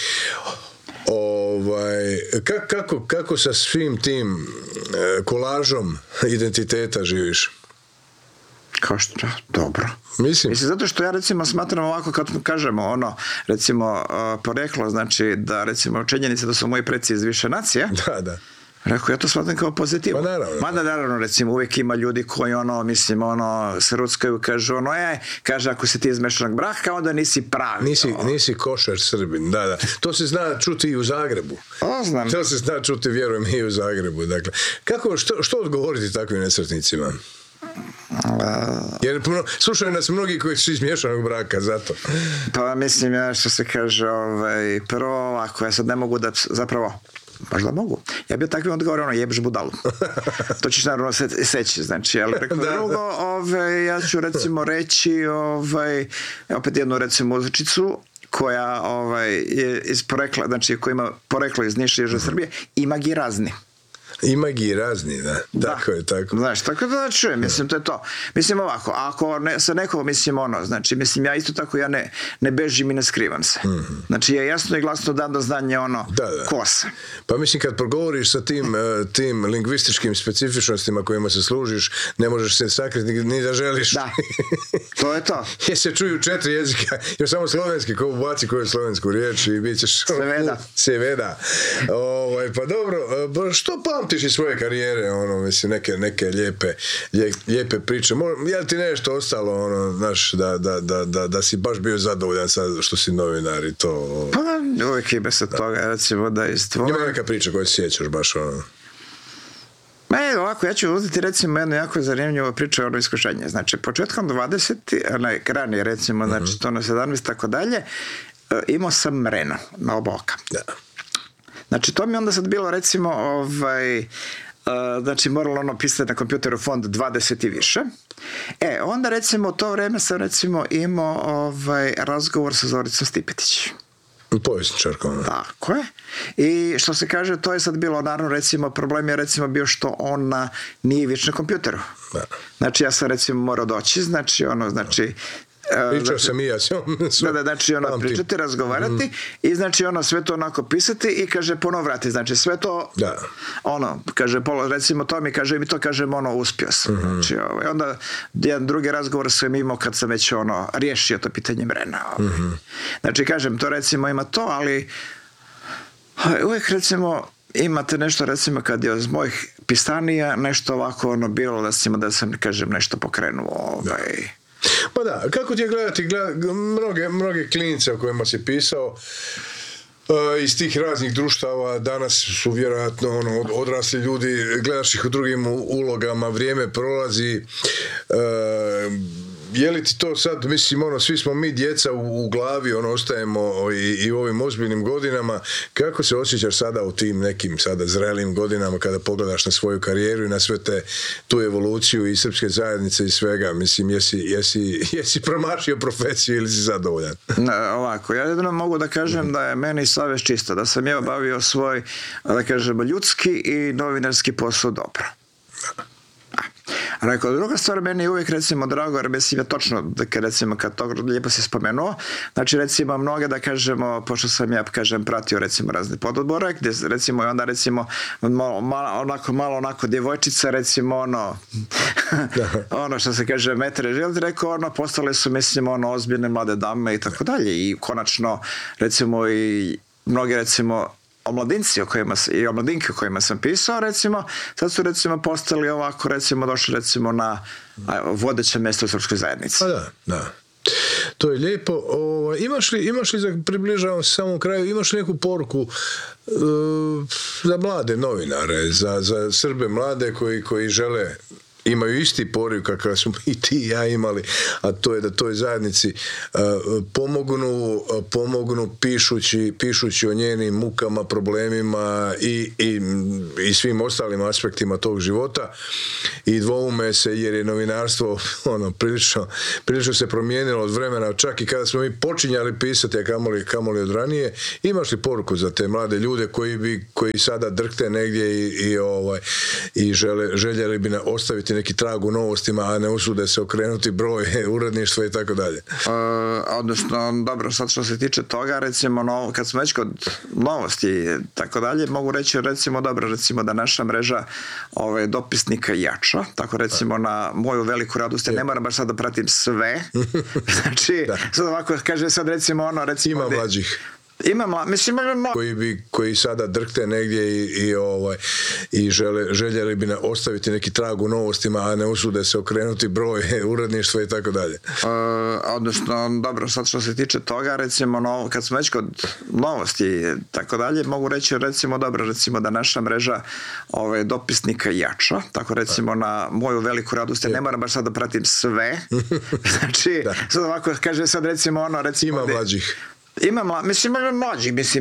S2: Ovaj, kako, kako sa svim tim kolažom identiteta živiš?
S3: Kao što, dobro.
S2: Mislim.
S3: Mislim, zato što ja recimo smatram ovako kad kažemo ono, recimo uh, poreklo, znači da recimo činjenica da su moji preci iz više nacija.
S2: Da, da.
S3: Rekao, ja to smatram kao pozitivu.
S2: Pa naravno.
S3: Mada naravno, recimo, uvijek ima ljudi koji ono, mislim, ono, se ruckaju, kažu ono, e, kaže, ako si ti iz mešanog braka, onda nisi pravi.
S2: Nisi, nisi košar Srbin, da, da. To se zna čuti i u Zagrebu.
S3: O, znam.
S2: To se zna čuti, vjerujem, i u Zagrebu. Dakle, kako, što, što odgovoriti takvim nesretnicima? Jer slušaju nas mnogi koji su iz miješanog braka, zato.
S3: Pa mislim, ja što se kaže, ovaj, prvo ovako, ja sad ne mogu da, zapravo, možda mogu. Ja bi takvim odgovorio, ono, jebš budalu. To ćeš naravno se, seći, znači, ali preko da, drugo, ovaj, ja ću recimo reći, ovaj, opet jednu recimo uzrečicu, koja ovaj, je iz porekla, znači, koja ima poreklo iz Niša i Južne Srbije, ima gi razni.
S2: Ima gi razni, da. Tako
S3: da.
S2: je, tako.
S3: Znaš, tako da čujem, mislim, to je to. Mislim ovako, ako ne, sa nekog, mislim, ono, znači, mislim, ja isto tako, ja ne, ne bežim i ne skrivam se. Mm-hmm. Znači, ja jasno i glasno dam do znanja, ono,
S2: da, da.
S3: ko se.
S2: Pa mislim, kad progovoriš sa tim, tim lingvističkim specifičnostima kojima se služiš, ne možeš se sakriti ni, ni da želiš.
S3: Da, to je to.
S2: Jer se čuju četiri jezika, još samo slovenski, ko ubaci koju slovensku riječ i bit ćeš...
S3: Seveda.
S2: Seveda. Ovaj, pa dobro, što pamtiš iz svoje karijere, ono, mislim, neke, neke lijepe, lijepe priče. Je li ti nešto ostalo, ono, znaš, da, da, da, da, da si baš bio zadovoljan sad što si novinar i to...
S3: Pa, uvijek ima se toga, recimo, da izdvojim.
S2: Ima neka priča koju se sjećaš baš, ono...
S3: Ne, ovako, ja ću uzeti recimo jednu jako zanimljivu priču o ono iskušenje. Znači, početkom dvadesetih, ne, ranije recimo, znači, mm-hmm. to na sedamnaest tako dalje, imao sam Renault na oba oka.
S2: Da.
S3: Znači, to mi onda sad bilo, recimo, ovaj, uh, znači, moralo ono pisati na kompjuteru font dvadeset i više. E, onda, recimo, u to vreme sam, recimo, imao ovaj, razgovor sa Zoricom Stipetić.
S2: Povjesničarkom.
S3: Tako je. I što se kaže, to je sad bilo, naravno, recimo, problem je, recimo, bio što ona nije već na kompjuteru. Da. Znači, ja sam, recimo, morao doći, znači, ono, znači,
S2: pričao
S3: znači,
S2: sam i ja s njom.
S3: Da, da, znači ono pričati, razgovarati mm. i znači ono sve to onako pisati i kaže ponovo vrati, znači sve to
S2: da.
S3: Ono, kaže, recimo to mi kaže, mi to kažem ono, uspio sam. Mm-hmm. Znači, ovaj, onda jedan drugi razgovor sam imao kad sam već ono, riješio to pitanje Brena. Ovaj. Mm-hmm. Znači, kažem, to recimo ima to, ali uvijek recimo imate nešto, recimo, kad je iz mojih pisanija nešto ovako ono bilo, da sam, da sam kažem, nešto pokrenuo. Ovaj.
S2: Da. Pa da, kako ti je gledati gleda, mnoge, mnoge klinice o kojima si pisao uh, iz tih raznih društava, danas su vjerojatno ono, odrasli ljudi, gledaš ih u drugim ulogama, vrijeme prolazi, uh, je li ti to sad, mislim, ono, svi smo mi djeca u, u glavi, ono, ostajemo i, i u ovim ozbiljnim godinama, kako se osjećaš sada u tim nekim sada zrelim godinama kada pogledaš na svoju karijeru i na sve te, tu evoluciju i srpske zajednice i svega, mislim, jesi, jesi, jesi promašio profesiju ili si zadovoljan?
S3: Ne, ovako, ja jedino mogu da kažem da je meni savjest čista, da sam ja obavio svoj, da kažem, ljudski i novinarski posao dobro. Rekao, druga stvar, meni je uvijek recimo drago, jer mislim je točno, da recimo kad to lijepo si spomenuo, znači recimo mnoge da kažemo, pošto sam ja kažem pratio recimo razne pododbore, gdje recimo i onda recimo malo, malo, onako, malo onako djevojčica recimo ono, ono što se kaže metre želiti, rekao ono, postale su mislim ono ozbiljne mlade dame i tako dalje i konačno recimo i mnogi recimo omladinci o kojima, i omladinke o kojima sam pisao recimo, sad su recimo postali ovako recimo došli recimo na vodeće mjesto u srpskoj zajednici.
S2: Pa da, da. To je lijepo. O, imaš li, imaš li za, približavam se samom kraju, imaš li neku poruku uh, za mlade novinare, za, za Srbe mlade koji, koji žele, imaju isti poriv kakav smo i ti i ja imali, a to je da toj zajednici uh, pomognu, uh, pomognu pišući, pišući o njenim mukama, problemima i, i, i svim ostalim aspektima tog života i dvoume se jer je novinarstvo ono, prilično, prilično se promijenilo od vremena, čak i kada smo mi počinjali pisati, a kamoli, kamoli od ranije. Imaš li poruku za te mlade ljude koji, bi, koji sada drhte negdje i, i, ovaj, i žele, željeli bi ostaviti neki trag u novostima, a ne usude se okrenuti broj uredništva i tako dalje.
S3: Odnosno, dobro, sad što se tiče toga, recimo, no, kad smo već kod novosti i tako dalje, mogu reći, recimo, dobro, recimo da naša mreža ove, dopisnika jača, tako recimo na moju veliku radost, ne moram baš sad da pratim sve, znači, sad ovako, kaže sad recimo ono, recimo...
S2: Ima mlađih.
S3: Ima, mislim, ima...
S2: Koji, bi, koji sada drhte negdje i, i, ovaj, i žele, željeli bi ostaviti neki trag u novostima, a ne usude se okrenuti broj uredništva i tako dalje.
S3: Odnosno, dobro, sad što se tiče toga, recimo, no, kad smo već kod novosti i tako dalje, mogu reći, recimo, dobro, recimo da naša mreža ove, dopisnika jača, tako recimo na moju veliku radost, ne moram baš sad da pratim sve, znači, sad ovako, kaže sad recimo ono, recimo...
S2: Ima mlađih.
S3: Ima, mislim, ima mlađih, mislim,